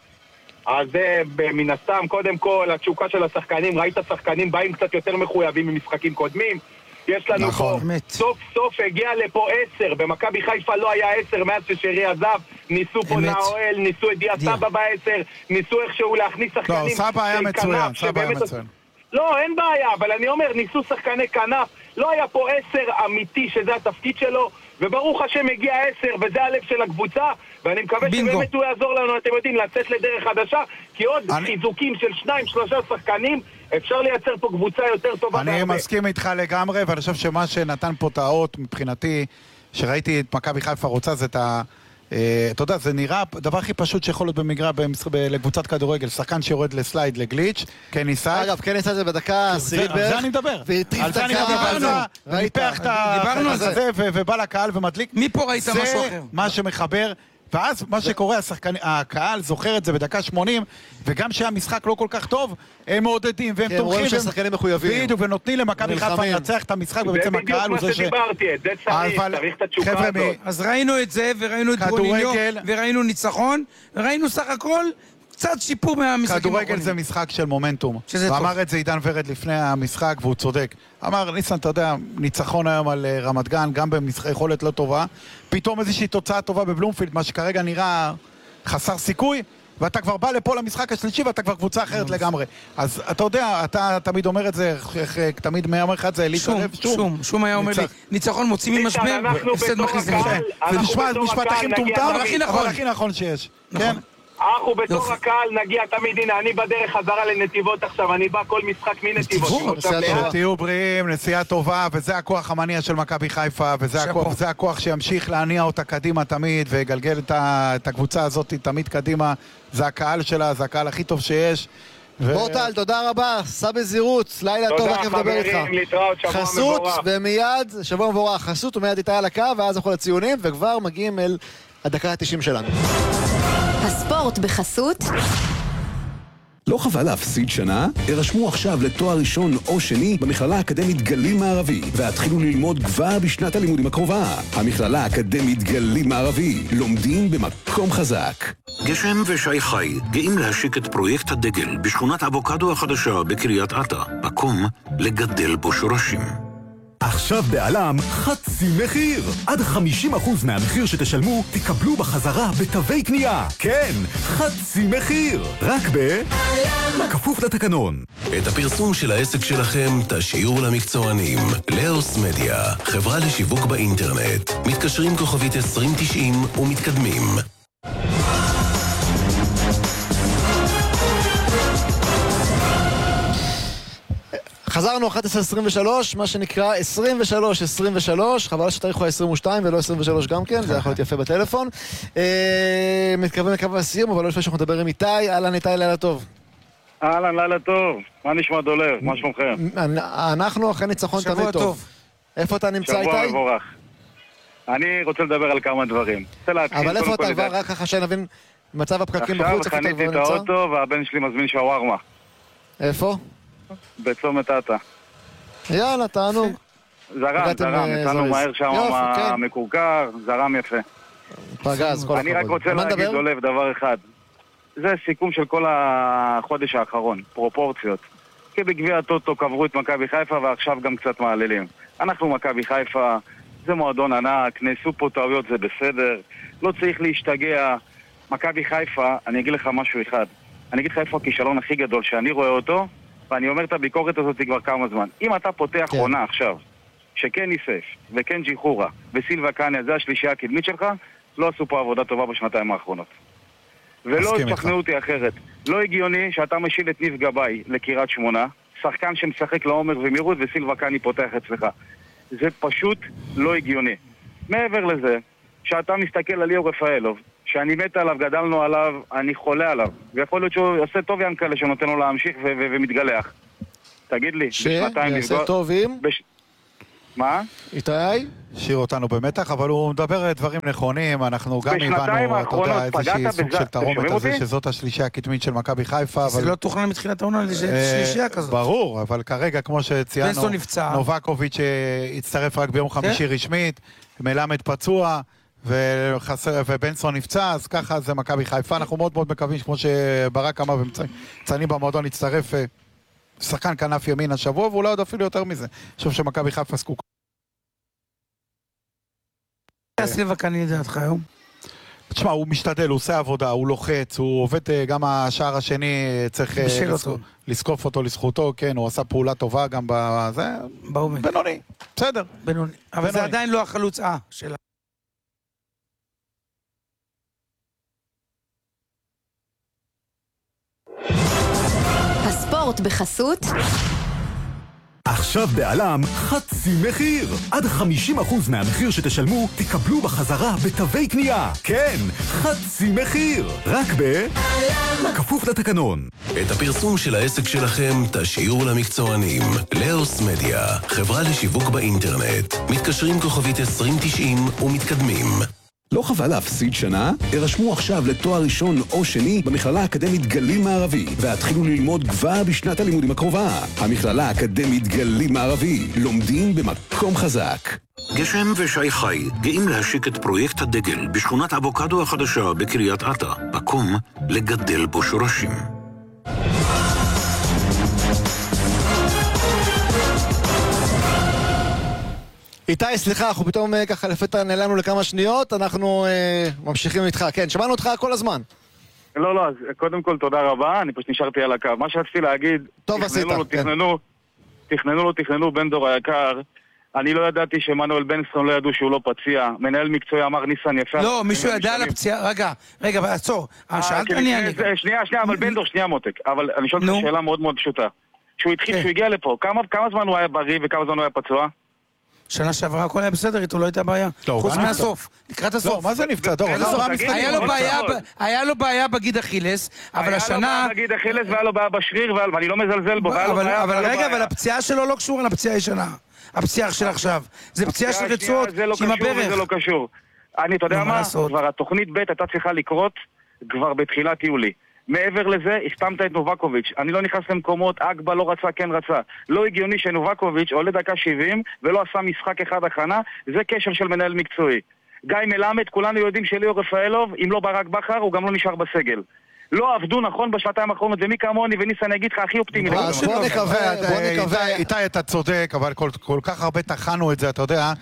אז זה מן הסתם, קודם כל, התשוקה של השחקנים, ראית שחקנים באים קצת יותר מחויבים ממשחקים קודמים. יש לנו פה, סוף סוף הגיע לפה 10, במכבי חיפה לא היה 10 מאז ששרי עזב, ניסו פה נאואל, ניסו את דיה סבא ב10, ניסו איכשהו להכניס שחקנים. לא, סבא היה מצוין, סבא היה מצוין. לא, אין בעיה, אבל אני אומר, ניסו שחקני כנף, לא היה פה 10 אמיתי שזה התפקיד שלו, וברוך השם הגיע 10, וזה הלב של הקבוצה, ואני מקווה שבאמת הוא יעזור לנו, אתם יודעים, לצאת לדרך חדשה, כי עוד חיזוקים של 2-3 שחקנים, אפשר לייצר פה קבוצה יותר טובה. אני מסכים איתך לגמרי, ואני חושב שמה שנתן פה את האות מבחינתי, שראיתי את מכבי חיפה רוצה, זה את ה... אתה יודע, זה נראה הדבר הכי פשוט שיכול להיות במגרש לקבוצת כדורגל, שחקן שיורד לסלייד לגליץ', כן ניסה. אגב, כן ניסה זה בדקה עשירית בערך. על זה אני מדבר. על זה אני מדבר. וניפח את הזה ובא לקהל ומדליק. מי פה ראית משהו אחר? זה מה שמחבר. ואז מה שקורה, הקהל זוכר את זה בדקה 80, וגם שהמשחק לא כל כך טוב, הם מעודדים והם תומכים. רואים שהשחקנים מחויבים. בדיוק, ונותנים למכבי חיפה לנצח את המשחק, ובעצם הקהל הוא זה ש... זה בדיוק מה שדיברתי, את זה צריך את התשוקה הזאת. אז ראינו את זה, וראינו את ברוניניו, וראינו ניצחון, וראינו סך הכל קצת שיפור מהמשחקים האחרונים. כדורגל זה משחק של מומנטום. ואמר את זה עידן ורד לפני המשחק, והוא צודק. אמר, ניסן, אתה יודע, ניצחון היום על רמת גן, גם ביכולת לא טובה. פתאום איזושהי תוצאה טובה בבלומפילד, מה שכרגע נראה חסר סיכוי, ואתה כבר בא לפה למשחק השלישי, ואתה כבר קבוצה אחרת לגמרי. אז אתה יודע, אתה תמיד אומר את זה, תמיד אומר לך את זה, שום היה אומר לי, ניצחון מוציא ממשבר, הפסד מכניס למשבר. זה נשמע משפט הכי מטומטם, אבל הכי נכון שיש. כן? אנחנו בתור הקהל נגיע תמיד, הנה, אני בדרך חזרה לנתיבות עכשיו, אני בא כל משחק מנתיבות. תהיו בריאים, נסיעה טובה, וזה הכוח המניע של מכבי חיפה, וזה הכוח שימשיך להניע אותה קדימה תמיד, ויגלגל את הקבוצה הזאת תמיד קדימה. זה הקהל שלה, זה הקהל הכי טוב שיש. מורטל, תודה רבה, סע בזירות, לילה טוב, רק לדבר איתך. חסות, ומיד, שבוע מבורך, חסות ומיד איתה על הקו, ואז אנחנו לציונים, וכבר מגיעים אל הדקה ה-90 שלנו. הספורט בחסות. לא חבל להפסיד שנה? הרשמו עכשיו לתואר ראשון או שני במכללה האקדמית גליל מערבי והתחילו ללמוד כבר בשנת הלימודים הקרובה. המכללה האקדמית גליל מערבי, לומדים במקום חזק. גשם ושי חי גאים להשיק את פרויקט הדגל בשכונת אבוקדו החדשה בקריית אתא, מקום לגדל בו שורשים. עכשיו בעלם חצי מחיר. עד 50% מהמחיר שתשלמו תקבלו בחזרה בתווי קנייה. כן, חצי מחיר. רק בעלם. כפוף לתקנון. את הפרסום של העסק שלכם תשאירו למקצוענים. לאוס מדיה, חברה לשיווק באינטרנט. מתקשרים כוכבית 2090 ומתקדמים. חזרנו 11-23, מה שנקרא 23-23, חבל שתאריך הוא 22 ולא 23 גם כן, זה יכול להיות יפה בטלפון. מתכוון לקו הסיום, אבל לא לפני שאנחנו נדבר עם איתי. אהלן איתי, לילה טוב. אהלן, לילה טוב. מה נשמע דולר? מה שלומכם? אנחנו אחרי ניצחון תמיד טוב. איפה אתה נמצא איתי? שבוע מבורך. אני רוצה לדבר על כמה דברים. אבל איפה אתה כבר, רק ככה שנבין מצב הפקקים בחוץ? עכשיו חניתי את האוטו והבן שלי מזמין שווארמה. איפה? בצומת אתא. יאללה, תענוג. זרם, נתנו מהר שם מקורקר, זרם יפה. פגז, כל הכבוד. אני רק רוצה להגיד דולב דבר אחד. זה סיכום של כל החודש האחרון, פרופורציות. כי בגביע הטוטו קברו את מכבי חיפה ועכשיו גם קצת מעללים. אנחנו מכבי חיפה, זה מועדון ענק, נעשו פה טעויות, זה בסדר. לא צריך להשתגע. מכבי חיפה, אני אגיד לך משהו אחד. אני אגיד לך איפה הכישלון הכי גדול שאני רואה אותו, ואני אומר את הביקורת הזאת כבר כמה זמן. אם אתה פותח עונה עכשיו, שכן ניסף, וכן ג'יחורה, וסילבה קניה, זה השלישייה הקדמית שלך, לא עשו פה עבודה טובה בשנתיים האחרונות. ולא תשכנעו אותי אחרת. לא הגיוני שאתה משיל את ניב גבאי לקריית שמונה, שחקן שמשחק לעומר ומירות, וסילבה קני פותח אצלך. זה פשוט לא הגיוני. מעבר לזה, שאתה מסתכל על ליאור רפאלוב, שאני מת עליו, גדלנו עליו, אני חולה עליו. ויכול להיות שהוא עושה טוב ינקלה שנותן לו להמשיך ומתגלח. תגיד לי, שיעשה טוב עם? מה? איתי? שיר אותנו במתח, אבל הוא מדבר דברים נכונים, אנחנו גם הבנו, אתה יודע, איזושהי סוג של תרומת הזה, שזאת השלישייה הקדמית של מכבי חיפה. זה לא תוכנן מתחילת העונה לשלישייה כזאת. ברור, אבל כרגע, כמו שציינו, נובקוביץ' הצטרף רק ביום חמישי רשמית, מלמד פצוע, ובנסון נפצע, אז ככה זה מכבי חיפה. אנחנו מאוד מאוד מקווים, כמו שברק אמר ומציינים במועדון, הצטרף שחקן כנף ימין השבוע, ואולי עוד אפילו יותר מזה. אני חושב שמכבי חיפה זקוקה. סילבה כאן לדעתך היום? תשמע, הוא משתדל, הוא עושה עבודה, הוא לוחץ, הוא עובד, גם השער השני צריך לזקוף אותו לזכותו, כן, הוא עשה פעולה טובה גם בזה, בינוני, בסדר. בינוני, אבל זה עדיין לא החלוץ שלה. הספורט בחסות עכשיו בעלם חצי מחיר. עד 50% מהמחיר שתשלמו תקבלו בחזרה בתווי קנייה. כן, חצי מחיר. רק בעלם. כפוף לתקנון. את הפרסום של העסק שלכם תשאירו למקצוענים. לאוס מדיה, חברה לשיווק באינטרנט. מתקשרים כוכבית 2090 ומתקדמים. לא חבל להפסיד שנה? הרשמו עכשיו לתואר ראשון או שני במכללה האקדמית גליל מערבי והתחילו ללמוד כבר בשנת הלימודים הקרובה. המכללה האקדמית גליל מערבי, לומדים במקום חזק. גשם ושי חי גאים להשיק את פרויקט הדגל בשכונת אבוקדו החדשה בקריית אתא, מקום לגדל בו שורשים. איתי, סליחה, אנחנו פתאום ככה לפתע נעלמנו לכמה שניות, אנחנו ממשיכים איתך. כן, שמענו אותך כל הזמן. לא, אז קודם כל תודה רבה, אני פשוט נשארתי על הקו. מה שרציתי להגיד, תכננו בן דור היקר, אני לא ידעתי שמנואל בנסון לא ידעו שהוא לא פציע, מנהל מקצועי אמר ניסן יפה. לא, מישהו ידע על הפציעה, רגע, עצור, שאלת אני. שנייה, אבל בן דור, שנייה מותק, אבל אני שואל אותך שאלה מאוד מאוד פשוטה. כשהוא הגיע לפה, כמה זמן הוא היה בריא וכמה זמן הוא היה פצוע? שנה שעברה הכל היה בסדר, איתו לא הייתה בעיה. חוץ מהסוף, לקראת הסוף. לא, מה זה נפצע? דור, היה לו בעיה בגיד אכילס, אבל השנה... היה לו בעיה בגיד אכילס והיה לו בעיה בשריר, ואני לא מזלזל בו. אבל רגע, אבל הפציעה שלו לא קשורה לפציעה הישנה. הפציעה של עכשיו. זה פציעה של רצועות, עם הברך. זה לא קשור. אתה יודע מה? כבר התוכנית ב' הייתה צריכה לקרות כבר בתחילת יולי. מעבר לזה, הסתמת את נובקוביץ'. אני לא נכנס למקומות, אגבה לא רצה, כן רצה. לא הגיוני שנובקוביץ' עולה דקה 70 ולא עשה משחק אחד הכנה, זה קשר של מנהל מקצועי. גיא מלמד, כולנו יודעים שליאור רפאלוב, אם לא ברק בכר, הוא גם לא נשאר בסגל. לא עבדו נכון בשנתיים האחרונות, ומי כמוני וניסן יגיד לך הכי אופטימי. בוא נקווה. איתי, אתה צודק, אבל כל כך הרבה תחנו את זה, אתה יודע,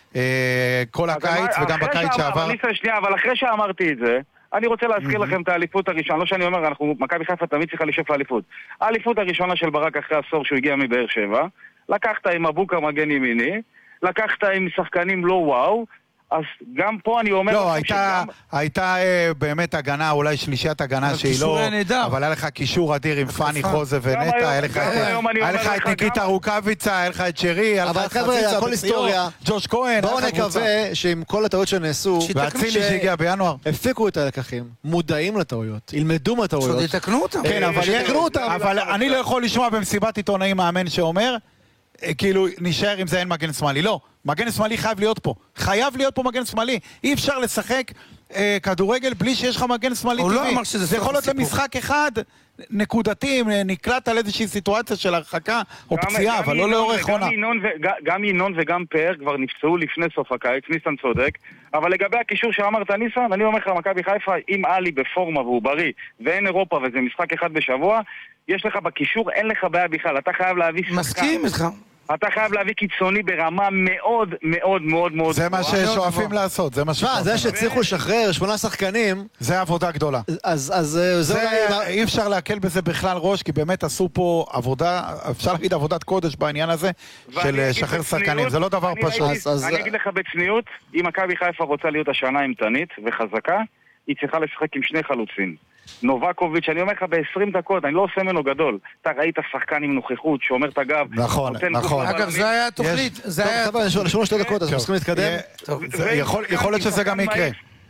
כל הקיץ וגם בקיץ שעבר. אבל אחרי שאמרתי את זה, אני רוצה להזכיר לכם את האליפות הראשונה, לא שאני אומר, מכבי חיפה תמיד צריכה לשאוף לאליפות. האליפות הראשונה של ברק אחרי עשור שהוא הגיע מבאר שבע, לקחת עם אבוקה מגן ימיני, לקחת עם שחקנים לא וואו, אז גם פה אני אומר... לא, הייתה באמת הגנה, אולי שלישיית הגנה שהיא לא... אבל היה לך קישור אדיר עם פני חוזה ונטע, היה לך את ניקיטה רוקאביצה, היה לך את שרי, היה לך את חציצה בסיור, ג'וש כהן, בואו נקווה שעם כל הטעויות שנעשו, והצילי שהגיע בינואר, הפיקו את הלקחים, מודעים לטעויות, ילמדו מהטעויות. יתקנו אותם. כן, אבל אני לא יכול לשמוע במסיבת עיתונאים מאמן שאומר, כאילו נשאר עם זה אין מגן שמאלי, לא, מגן שמאלי חייב להיות פה, מגן שמאלי, אי אפשר לשחק כדורגל בלי שיש לך מגן שמאלי טבעי, זה יכול להיות למשחק אחד נקודתי, נקלט על איזושהי סיטואציה של הרחקה או פציעה, אבל לא לאורך עונה. גם ינון וגם פאר כבר נפצעו לפני סוף הקיץ, ניסן צודק, אבל לגבי הקישור שאמרת ניסן, אני אומר לך, מכבי חיפה, אם עלי בפורמה והוא בריא ואין אירופה וזה משחק אחד בשבוע, יש לך בקישור, אין לך בעיה בכלל, אתה חייב להביא שחקן. מסכים איתך. אתה חייב להביא קיצוני ברמה מאוד מאוד מאוד מאוד... זה מה ששואפים לעשות, זה מה ששואפים. זה שצריכו לשחרר 8 שחקנים... זה עבודה גדולה. אז אי אפשר להקל בזה בכלל ראש, כי באמת עשו פה עבודה, אפשר להגיד עבודת קודש בעניין הזה, של לשחרר שחקנים, זה לא דבר פשוט. אני אגיד לך בצניעות, אם מכבי חיפה רוצה להיות השנה אימתנית וחזקה, היא צריכה לשחק עם 2 חלוצים. נובקוביץ', אני אומר לך ב-20 דקות, אני לא עושה ממנו גדול. אתה ראית שחקן עם נוכחות, שאומר את הגב. נכון. אגב, זה היה תוכנית. טוב, חבר'ה, נשארו 2 דקות, אז אנחנו צריכים להתקדם. יכול להיות שזה גם יקרה.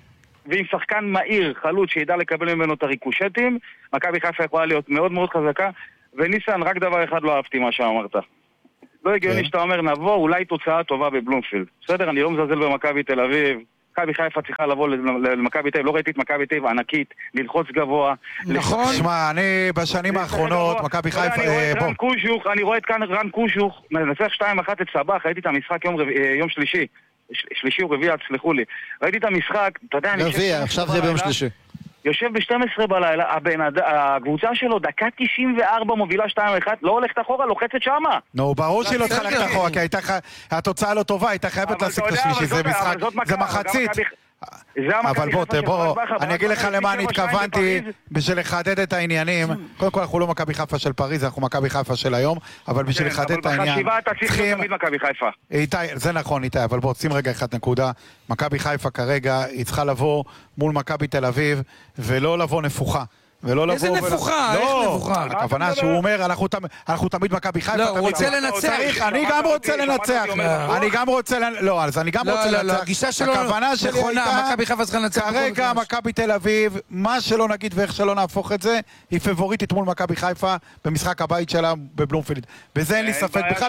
ועם שחקן מהיר, חלוץ, שידע לקבל ממנו את הריקושטים, מכבי חיפה יכולה להיות מאוד מאוד חזקה, וניסן, רק דבר אחד לא אהבתי מה שאמרת. לא הגיוני שאתה אומר, נבוא, אולי תוצאה טובה בבלומפילד. בסדר, אני לא מזלזל במכבי תל אביב. מכבי חיפה צריכה לבוא למכבי תל אביב, לא ראיתי את מכבי תל אביב ענקית, ללחוץ גבוה. נכון. שמע, אני בשנים האחרונות, מכבי חיפה... אני רואה את כאן רן קושוך, מנצח 2-1 את סבח, ראיתי את המשחק יום שלישי. שלישי או רביעי, תסלחו לי. ראיתי את המשחק, אתה יודע, רביעי, עכשיו זה ביום שלישי. יושב ב-12 בלילה, הקבוצה שלו, דקה 94 מובילה 2-1, לא הולכת אחורה, לוחצת שמה. נו, ברור שהיא לא צריכה ללכת אחורה, כי התוצאה לא טובה, הייתה חייבת להשיג את השלישי, זה משחק, זה מחצית. אבל בוא, אני אגיד לך למה אני התכוונתי בשביל לחדד את העניינים. קודם כל אנחנו לא מכבי חיפה של פריז, אנחנו מכבי חיפה של היום, אבל בשביל לחדד את העניין, אבל בחשיבה אתה צריך תמיד מכבי חיפה. זה נכון איתי, אבל בוא, שים רגע אחד נקודה. מכבי חיפה כרגע היא צריכה לבוא מול מכבי תל אביב ולא לבוא נפוחה. איזה נפוחה? איך נפוחה? הכוונה שהוא אומר, אנחנו תמיד מכבי חיפה. לא, הוא רוצה לנצח. אני גם רוצה לנצח. אני גם רוצה לנצח. הגישה שלו נכונה, מכבי חיפה צריכה לנצח. כרגע מכבי תל אביב, מה שלא נגיד ואיך שלא נהפוך את זה, היא פבוריטית מול מכבי חיפה במשחק הבית שלה בבלומפילד. בזה אין לי ספק בכלל.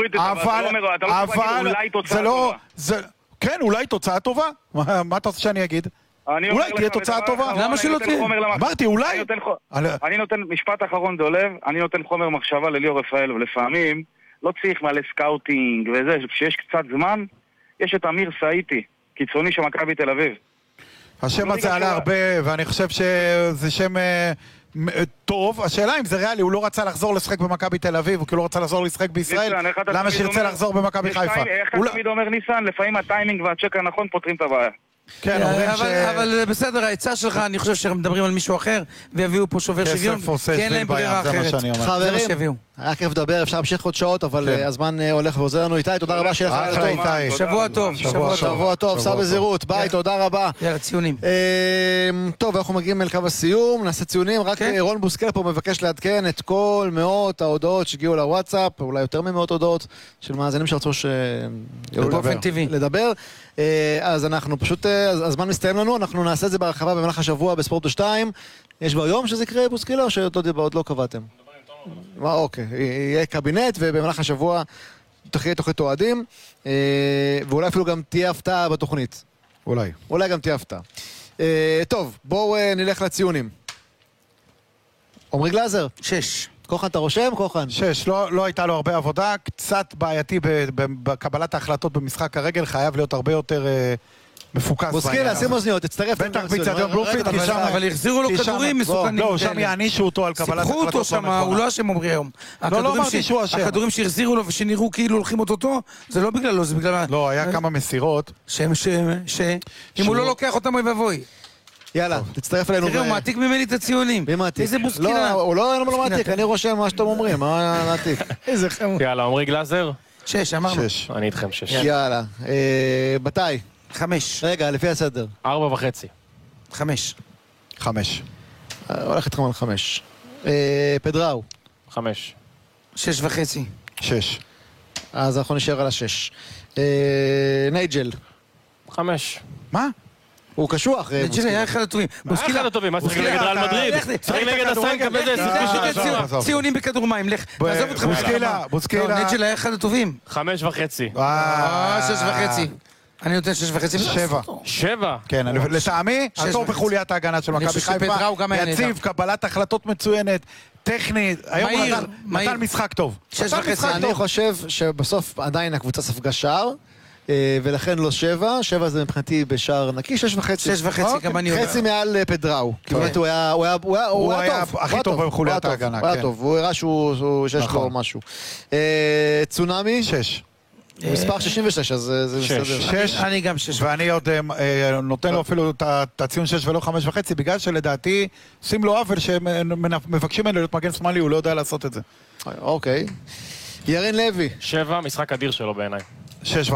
אבל זה לא... כן, אולי תוצאה טובה. מה אתה רוצה שאני אגיד? אולי תהיה תוצאה טובה. למה שלא תהיה? אמרתי, אולי. אני נותן משפט אחרון דולב, אני נותן חומר מחשבה לליאור רפאל, ולפעמים לא צריך מלא סקאוטינג וזה, כשיש קצת זמן, יש את אמיר סאיטי, קיצוני של מכבי תל אביב. השם הזה עלה הרבה, ואני חושב שזה שם טוב. השאלה אם זה ריאלי, הוא לא רצה לחזור לשחק במכבי תל אביב, כי הוא לא רצה לחזור לשחק בישראל, למה שירצה לחזור במכבי חיפה? איך אתה תמיד אומר ניסן, לפעמים הטיימינג והצ'ק הנכון פותרים את הבעיה. כן, אבל בסדר, העצה שלך, אני חושב שהם מדברים על מישהו אחר ויביאו פה שובר שוויון, כי אין להם ברירה אחרת. חברים, היה כיף לדבר, אפשר להמשיך עוד שעות, אבל הזמן הולך ועוזר לנו. איתי, תודה רבה שיהיה לך טוב. שבוע טוב. שבוע טוב, סע בזהירות, ביי, תודה רבה. יאללה, ציונים. טוב, אנחנו מגיעים אל קו הסיום, נעשה ציונים, רק רון בוסקר פה מבקש לעדכן את כל מאות ההודעות שהגיעו לוואטסאפ, אולי יותר ממאות הודעות של מאזינים שרצו לדבר. אז אנחנו פשוט, הזמן מסתיים לנו, אנחנו נעשה את זה בהרחבה במהלך השבוע בספורט 2. יש כבר יום שזה יקרה בוסקילה או שעוד לא קבעתם? אוקיי, יהיה קבינט ובמהלך השבוע תהיה תוכנית אוהדים, ואולי אפילו גם תהיה הפתעה בתוכנית. אולי גם תהיה הפתעה. טוב, בואו נלך לציונים. עומרי גלאזר? 6. כוחן, אתה רושם? כוחן? 6, לא הייתה לו הרבה עבודה, קצת בעייתי בקבלת ההחלטות במשחק הרגל, חייב להיות הרבה יותר מפוקס. בוסקילה, שים אוזניות, תצטרף. בטח ביצדיון בלומפילד, אבל החזירו לו כדורים מסוכנים. לא, שם יענישו אותו על קבלת סיפחו אותו שם, הוא לא אשם אומרי היום. לא אמרתי שהוא אשם. הכדורים שהחזירו לו ושנראו כאילו הולכים אותו, זה לא בגללו, זה בגלל... לא, היה כמה מסירות. אם הוא לא לוקח אותם אוי ואבוי. יאללה, תצטרף אלינו. תראה, הוא מעתיק ממני את הציונים. מי מעתיק? איזה בוסקילה. לא, הוא לא מעתיק, אני רושם מה שאתם אומרים, מה מעתיק? איזה חמוד. יאללה, עומרי גלאזר? 6, אמרנו. אני איתכם 6. יאללה, מתי? 5. רגע, לפי הסדר. 4.5. 5. 5. הולך איתכם על 5. פדראו? 5. 6.5. 6. אז אנחנו נשאר על 6. נייג'ל? 5. מה? הוא קשוח. נייג'ל היה אחד הטובים. מה אחד הטובים? מה צריך נגד רעל מדריד? צריך נגד הסן קבל זה סיכוי. ציונים בכדור מים, לך. תעזוב אותך. בוסקילה. נייג'ל היה אחד הטובים. 5.5. 6.5. אני נותן 6.5. 7. 7? כן, לטעמי, הטוב בחוליית ההגנה של מכבי חיפה, יציב, קבלת החלטות מצוינת, טכנית, היום הוא נתן משחק טוב. 6.5. אני חושב שבסוף עדיין הקבוצה ספגה שער, ולכן לא 7, 7 זה מבחינתי בשער נקי, 6.5. 6.5, גם אני יודע. חצי מעל פדראו. כי באמת הוא היה טוב. הכי טוב בחוליית ההגנה. הוא היה טוב, הוא הראה שיש לו משהו. צונאמי? 6. מספר 66, אז זה מסתדר. 6. אני גם 6. ואני עוד נותן לו אפילו את הציון 6 ולא 5.5, בגלל שלדעתי עושים לו עוול שמבקשים ממנו להיות מגן שמאלי, הוא לא יודע לעשות את זה. אוקיי. ירין לוי? 7, משחק אדיר שלו בעיניי. 6.5.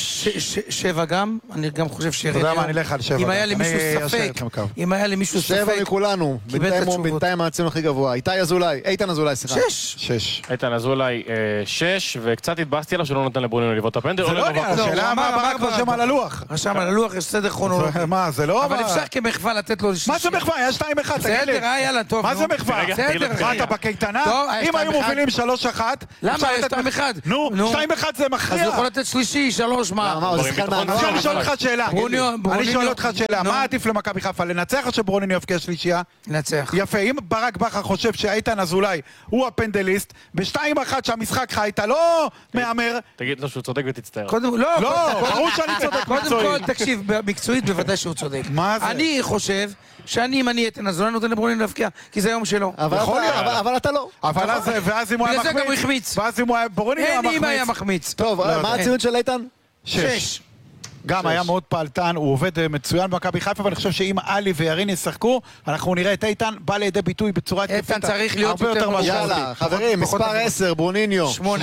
7 גם, אני גם חושב שירד. אתה יודע מה, אני אלך על 7. אם היה למישהו ספק, אם היה למישהו ספק, 7 מכולנו, בינתיים הציון הכי גבוה. איתן אזולאי, סליחה. 6. איתן אזולאי 6, וקצת התבאסתי עליו שלא נותן לברונינו לבעוט את הפנדל. זה לא עניין, השאלה מה ברק רושם על הלוח. רשם על הלוח, יש סדר כרונולוגי. מה, זה לא... אבל אפשר כמחווה לתת לו... מה זה מחווה? היה 2-1, תגיד לי. בסדר, יאללה, טוב. מה זה מחווה? מה אתה בקייטנה? אם היו מובילים 3-1... למה? יש 2-1. נו, 2-1 זה מכריע. אז הוא יכול לתת שלישי, 3, מה? עכשיו אני שואל אותך שאלה. אני שואל אותך שאלה. מה עדיף למכבי חיפה? לנצח או שברונינו יבקיע שלישייה? לנצח. יפה, אם ברק בכר חושב שאיתן אזולאי הוא הפנדליסט, ב-2-1 שהמשחק חי, אתה לא מהמר. תגיד לו שהוא צודק ותצטער. לא, ברור שאני צודק מקצועית. קודם כל, תקשיב, מקצועית בוודאי שהוא צודק. מה זה? אני חושב אם אני איתן אזולאי נותן לברונינו להבקיע, כי זה היום שלו. אבל אתה לא. ואז אם הוא היה מחמיץ. ואז אם הוא היה ברונינו היה מחמיץ. אין אם היה מחמיץ. טוב, מה הציון של איתן? 6. גם היה מאוד פעלתן, הוא עובד מצוין במכבי חיפה, ואני חושב שאם אלי וירין ישחקו, אנחנו נראה את איתן בא לידי ביטוי בצורה התקפית. איתן צריך להיות יותר משמעותי. יאללה, חברים, מספר 10, ברוניניו. 8.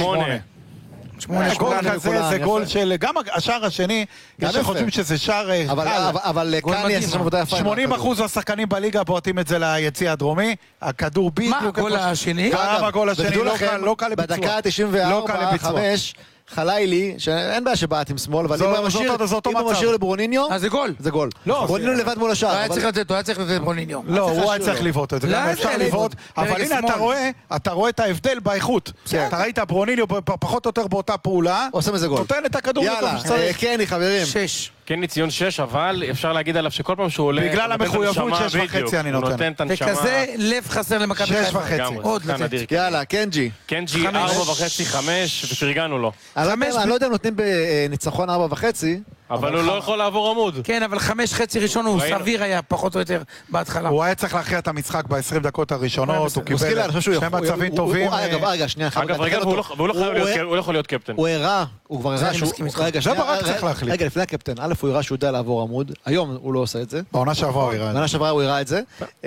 גול כזה זה גול של... גם השער השני, יש שחושבים שזה שער... אבל כאן יש שם עבודה יפה. 80% השחקנים בליגה בועטים את זה ליציע הדרומי, הכדור בדיוק... מה, הגול השני? גם הגול השני לא קל לביצוע. בדקה 94, 5, חלילי, שאין בעיה שבעט עם שמאל, אבל אם הוא משאיר לברוניניו... אז זה גול. זה גול. ברוניניו לבד מול השער. הוא היה צריך לתת לברוניניו. לא, הוא היה צריך לבעוט את זה, גם אפשר לבעוט, אבל הנה אתה רואה את ההבדל באיכות. אתה ראית ברוניניו פחות או יותר באותה פעולה, עושה מזה גול. נותן את הכדור יאללה, קני חברים. 6. כן, ציון 6, אבל אפשר להגיד עליו שכל פעם שהוא עולה... בגלל המחויבות 6.5 אני נותן. הוא נותן את הנשמה. וכזה לב חסר למכבי חיפה. 6.5. עוד לתת. יאללה, קנג'י. קנג'י 4.5, 5, ופרגנו לו. אני לא יודע אם נותנים בניצחון 4.5. אבל הוא לא יכול לעבור עמוד. כן, אבל 5 חצי ראשון הוא סביר היה, פחות או יותר, בהתחלה. הוא היה צריך להכריע את המשחק ב-20 דקות הראשונות, הוא קיבל שני מצבים טובים. רגע, שנייה. אגב, והוא לא יכול להיות קפטן. הוא הראה, הוא כבר הראה שהוא... זה ברק צריך להחליט. רגע, לפני הקפטן, א', הוא הראה שהוא יודע לעבור עמוד, היום הוא לא עושה את זה. בעונה שעברה הוא הראה את זה. בעונה שעברה הוא הראה את זה.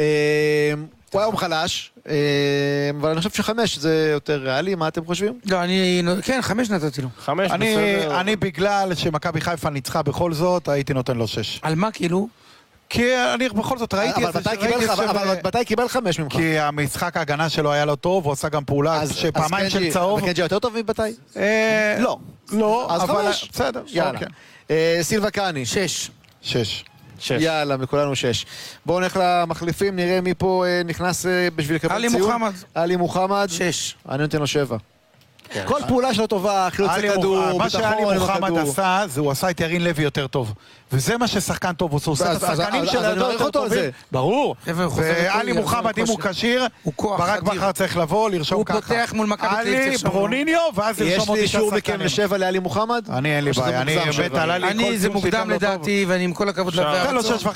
הוא היום חלש, אבל אני חושב ש5 זה יותר ריאלי, מה אתם חושבים? לא, כן, 5 נתתי לו. 5 בסדר. אני בגלל שמכבי חיפה ניצחה בכל זאת, הייתי נותן לו 6. על מה כאילו? כי אני בכל זאת ראיתי את זה. אבל מתי קיבל 5 ממך? כי המשחק ההגנה שלו היה לא טוב, הוא עשה גם פעולה שפעמיים של צהוב. וקנג'י יותר טוב מבתי? לא. לא, אז אבל 5. בסדר. יאללה. סילבה קני. 6. יאללה, מכולנו 6. בואו נלך למחליפים, נראה מי פה נכנס בשביל לקבל ציון. עלי מוחמד. עלי מוחמד. 6. אני נותן לו 7. כל פעולה שלו טובה, חילוצי כדור, מה שאלי מוחמד עשה, זה הוא עשה את ירין לוי יותר טוב. וזה מה ששחקן טוב עושה, הוא עושה את השחקנים של הידו יותר טובים. ברור. ואלי מוחמד, אם הוא כשיר, ברק בכר צריך לבוא, לרשום ככה. הוא פותח מול מכבי תל אביב. עלי, ברוניניו, ואז לרשום עוד יש לי אישור מכם ל7 לאלי מוחמד? אני אין לי בעיה, אני מת עלה לי כל ציון. זה מוקדם לדעתי, ואני עם כל הכבוד תן לו 6.5.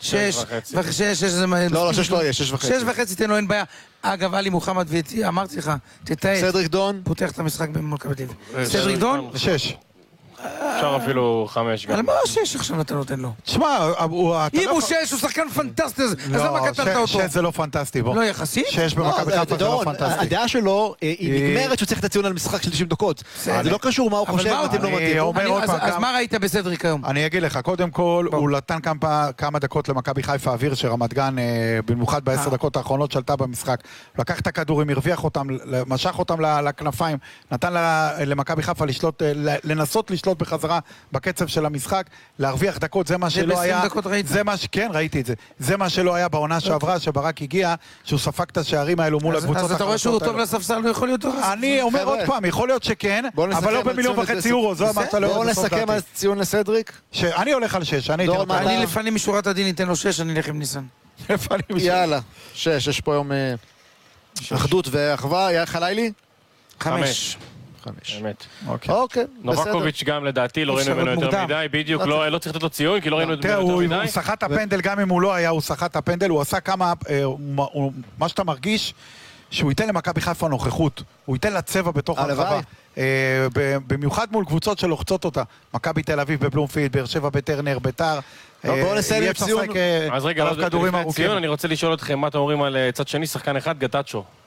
6 זה... לא, 6 לא יהיה, 6.5. 6.5 תן לו, אין בעיה. אגב, עלי מוחמד, אמרתי לך, תתאהב. סדריק דון. פותח את המשחק במכבי תל אביב. סדריק דון? 6. אפשר אפילו 5 גם. על מה 6 עכשיו אתה נותן לו? תשמע, אם הוא 6, הוא שחקן פנטסטי, אז למה קטנת אותו? 6 זה לא פנטסטי, בוא. לא יחסית? 6 במכבי חיפה זה לא פנטסטי. הדעה שלו היא נגמרת שהוא צריך את הציון על משחק של 90 דקות. זה לא קשור מה הוא חושב, מתאים לא מתאים. אז מה ראית בסדריק היום? אני אגיד לך, קודם כל, הוא נתן כמה דקות למכבי חיפה אוויר שרמת גן, במיוחד ב10 דקות האחרונות שלטה במשחק. לקח את הכדורים, הרוויח אותם, משך אותם לכנפיים, נתן למכבי חיפה לנסות לשלוט בחזרה בקצב של המשחק, להרוויח דקות, זה מה שלא היה, כן, ראיתי את זה, זה מה שלא היה בעונה שעברה, שברק הגיע, שהוא ספק את השערים האלו מול הקבוצות. אז אתה רואה שהוא טוב לספסל, לא יכול להיות טוב לספסל. אני אומר עוד פעם, יכול להיות שכן, אבל לא ב1.5 יורו, זו מה שאתה לא בואו נסכם על ציון לסדריק. אני הולך על 6, אני לפנים משורת הדין ניתן לו 6, אני אלך עם ניסן. יאללה, 6, יש פה היום אחדות ואחווה, היה חלילי? 5. באמת. אוקיי, נובקוביץ' גם לדעתי לא ראינו ממנו יותר מדי, בדיוק לא צריך לתת לו ציון כי לא ראינו יותר מדי. הוא שחט הפנדל, גם אם הוא לא היה, הוא שחט הפנדל, הוא עשה כמה, מה שאתה מרגיש, שהוא ייתן למכבי חיפה נוכחות, הוא ייתן לה צבע בתוך הרחבה. במיוחד מול קבוצות שלוחצות אותה, מכבי תל אביב בבלומפילד, באר שבע בטרנר, ביתר. בואו נסיים עם ציון. אז רגע, לפני ציון אני רוצה לשאול אתכם מה אתם אומרים על צד שני, שחקן אחד, גטאצ'ו.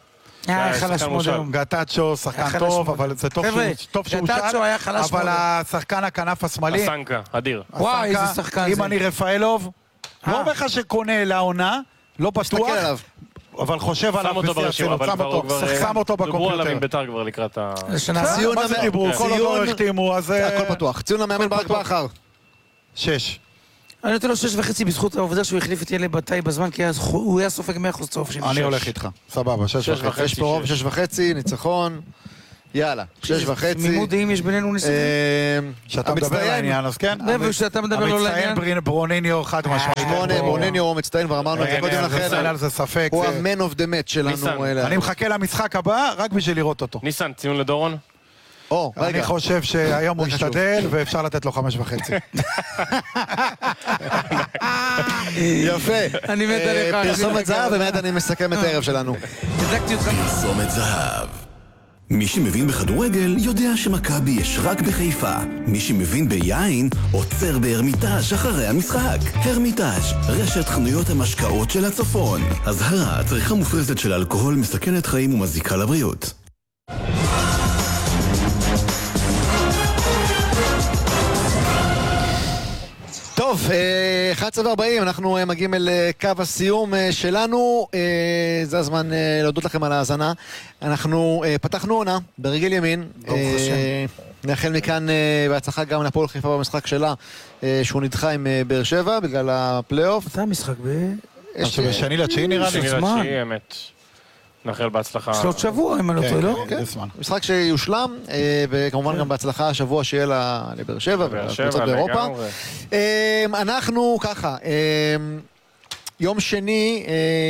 חלש מאוד היום. גטאצ'ו, שחקן טוב, אבל זה טוב שהוא שאל, אבל השחקן הכנף השמאלי... הסנקה, אדיר. וואי, איזה שחקן זה. אם אני רפאלוב, לא אומר לך שקונה לעונה, לא בטוח, אבל חושב עליו בשיא הצילות, שם אותו בקומפיוטר. דוברו עליו עם ביתר כבר לקראת ה... מה זה דיברו? כל עוד לא החתימו, אז... הכל פתוח. ציון המאמן ברק בכר. 6. אני נותן לו 6.5 בזכות העובדה שהוא החליף את ילד בתאי בזמן, כי הוא היה סופג 100% צהוב. אני הולך איתך, סבבה, 6.5. יש פה רוב 6.5, ניצחון. יאללה, 6.5. תמימות דעים יש בינינו ניסיון. שאתה מדבר לעניין, אז כן? ושאתה מדבר לא לעניין. המצטיין ברוניניו חד משמעית. ברוניניו הוא מצטיין, כבר אמרנו את זה קודם לכן. זה ספק. הוא המן אוף דה מאץ' שלנו. אני מחכה למשחק הבא רק בשביל לראות אותו. ניסן, ציון לדורון? אני חושב שהיום הוא ישתדל ואפשר לתת לו 5.5. יפה. אני מת עליך. פרסומת זהב, באמת אני מסכם את הערב שלנו. פרסומת זהב. מי שמבין בכדורגל יודע שמכבי יש רק בחיפה. מי שמבין ביין עוצר בהרמיטאז' אחרי המשחק. הרמיטאז', רשת חנויות המשקאות של הצפון. אזהרה, צריכה מופרזת של אלכוהול מסכנת חיים ומזיקה לבריאות. טוב, 11:40, אנחנו מגיעים אל קו הסיום שלנו. זה הזמן להודות לכם על ההאזנה. אנחנו פתחנו עונה ברגל ימין. נאחל מכאן בהצלחה גם להפועל חיפה במשחק שלה, שהוא נדחה עם באר שבע בגלל הפלייאוף. זה המשחק בשני לתשיעי נראה לי. בשני לתשיעי, אמת. נאחל בהצלחה. שלוש שבוע, אם אני לא טועה, לא? משחק שיושלם, וכמובן גם בהצלחה השבוע שיהיה לבאר שבע ולקבוצות באירופה. אנחנו ככה, יום שני,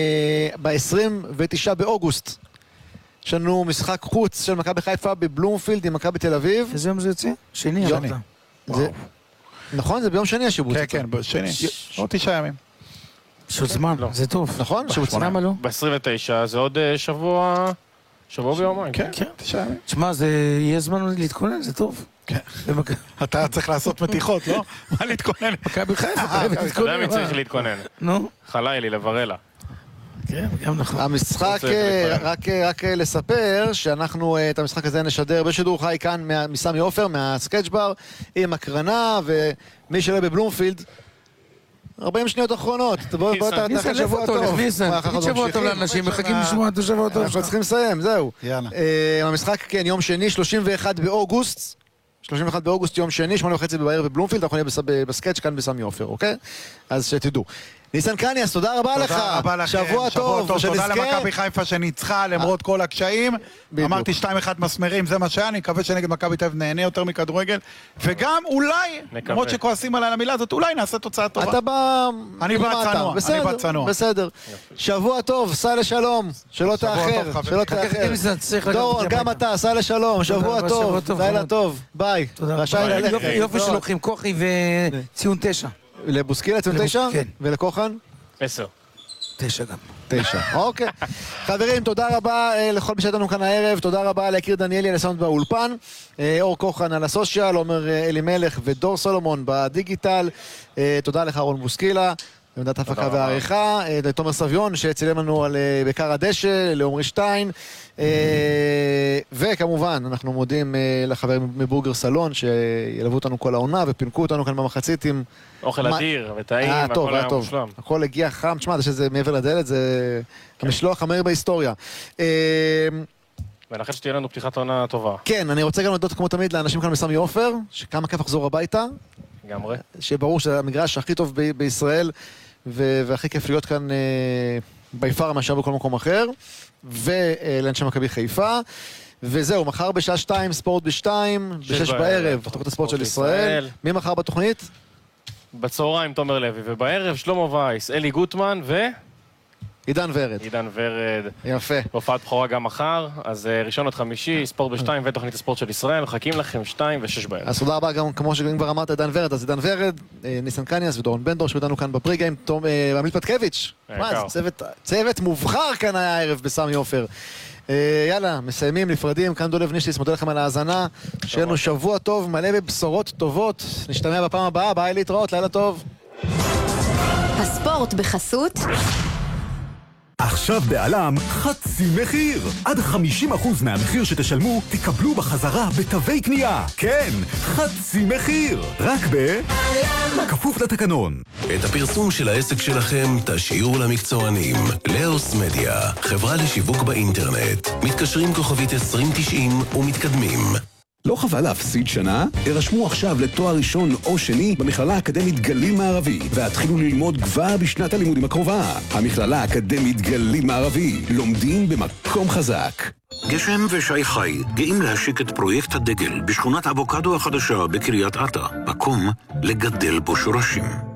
ב-29 באוגוסט, יש לנו משחק חוץ של מכבי חיפה בבלומפילד עם מכבי תל אביב. איזה יום זה יוצא? שני, אמרת. נכון, זה ביום שני השיבוץ. כן, כן, בשני. עוד 9 ימים. שעוד זמן, זה טוב. נכון? למה לא? ב-29 זה עוד שבוע ביומיים. כן, 9 ימים. תשמע, זה יהיה זמן להתכונן, זה טוב. אתה צריך לעשות מתיחות, לא? מה להתכונן? מכבי חיפה, אתה יודע מי צריך להתכונן. נו. חלילי לברלה. כן, גם נכון. המשחק, רק לספר שאנחנו את המשחק הזה נשדר בשידור חי כאן מסמי עופר, מהסקייץ' בר, עם הקרנה, ומי שלא בבלומפילד, 40 שניות אחרונות. בוא תאכל שבוע טוב. תגיד שבוע טוב לאנשים, מחכים לשמוע את השבוע טוב. אנחנו צריכים לסיים, זהו. המשחק, כן, יום שני, 31 באוגוסט. 31 באוגוסט, יום שני, 8:30 בערב בבלומפילד, אנחנו נהיה בסקייץ' כאן בסמי עופר, אוקיי? אז שתדעו. ניסן קניאס, תודה רבה לך. תודה רבה לכם. שבוע טוב. תודה למכבי חיפה שניצחה למרות כל הקשיים. אמרתי 2-1 מסמרים, זה מה שהיה. אני מקווה שנגד מכבי תל אביב נהנה יותר מכדורגל. וגם אולי, למרות שכועסים עליי למילה הזאת, אולי נעשה תוצאה טובה. אתה בא... אני בא צנוע. בסדר. שבוע טוב, סע לשלום. שלא תאחר. דורון, גם אתה, סע לשלום. שבוע טוב. לילה טוב. ביי. רשאי ללכת. יופי שלוקחים כוחי וציון 9. לבוסקילה ציון 9? כן. ולכוחן? 10. 9 גם. 9, אוקיי. חברים, תודה רבה לכל מי שהייתנו כאן הערב, תודה רבה ליקיר דניאלי על הסאונד באולפן, אור כוחן על הסושיאל, עומר אלימלך ודור סולומון בדיגיטל, תודה לך רון בוסקילה, עמדת הפקה והעריכה, לתומר סביון שצילם לנו על בקר הדשא, לעומרי שטיין, וכמובן אנחנו מודים לחברים מבורגר סלון שילוו אותנו כל העונה ופינקו אותנו כאן במחצית עם אוכל אדיר וטעים, הכל היה מושלם. הכל הגיע חם, תשמע, זה שזה מעבר לדלת, זה המשלוח המהיר בהיסטוריה. ולכן שתהיה לנו פתיחת עונה טובה. כן, אני רוצה גם להודות כמו תמיד לאנשים כאן בסמי עופר, שכמה כיף לחזור הביתה. לגמרי. שברור שזה המגרש הכי טוב בישראל, והכי כיף להיות כאן ביפר מאשר בכל מקום אחר, ולאנשי מכבי חיפה. וזהו, מחר בשעה 2, ספורט ב-2, ב-6 בערב, תוכנית הספורט של ישראל. מי מחר בתוכנית? בצהריים תומר לוי, ובערב שלמה וייס, אלי גוטמן עידן ורד. עידן ורד. יפה. הופעת בכורה גם מחר, אז ראשון עד חמישי, ספורט ב-2 ותוכנית הספורט של ישראל, מחכים לכם 2 ו-6 בערב. אז תודה רבה גם, כמו שכבר אמרת, עידן ורד, אז עידן ורד, ניסן קניאס ודורון בנדור, שהודענו כאן בפריגיים, עמיל פטקביץ'. צוות מובחר כאן היה הערב בסמי עופר. יאללה, מסיימים, נפרדים, כאן דולב נישטיס, מודה לכם על ההאזנה, שיהיה לנו שבוע טוב, מלא בבשורות טובות, נשתמע בפעם הבאה, ביי להתראות, לילה טוב. הספורט בחסות עכשיו בעלם חצי מחיר. עד 50% מהמחיר שתשלמו תקבלו בחזרה בתווי קנייה. כן, חצי מחיר. רק בעלם. כפוף לתקנון. את הפרסום של העסק שלכם תשאירו למקצוענים. לאוס מדיה, חברה לשיווק באינטרנט. מתקשרים כוכבית 2090 ומתקדמים. לא חבל להפסיד שנה? הרשמו עכשיו לתואר ראשון או שני במכללה האקדמית גליל מערבי והתחילו ללמוד כבר בשנת הלימודים הקרובה. המכללה האקדמית גליל מערבי, לומדים במקום חזק. גשם ושי חי גאים להשיק את פרויקט הדגל בשכונת אבוקדו החדשה בקריית אתא, מקום לגדל בו שורשים.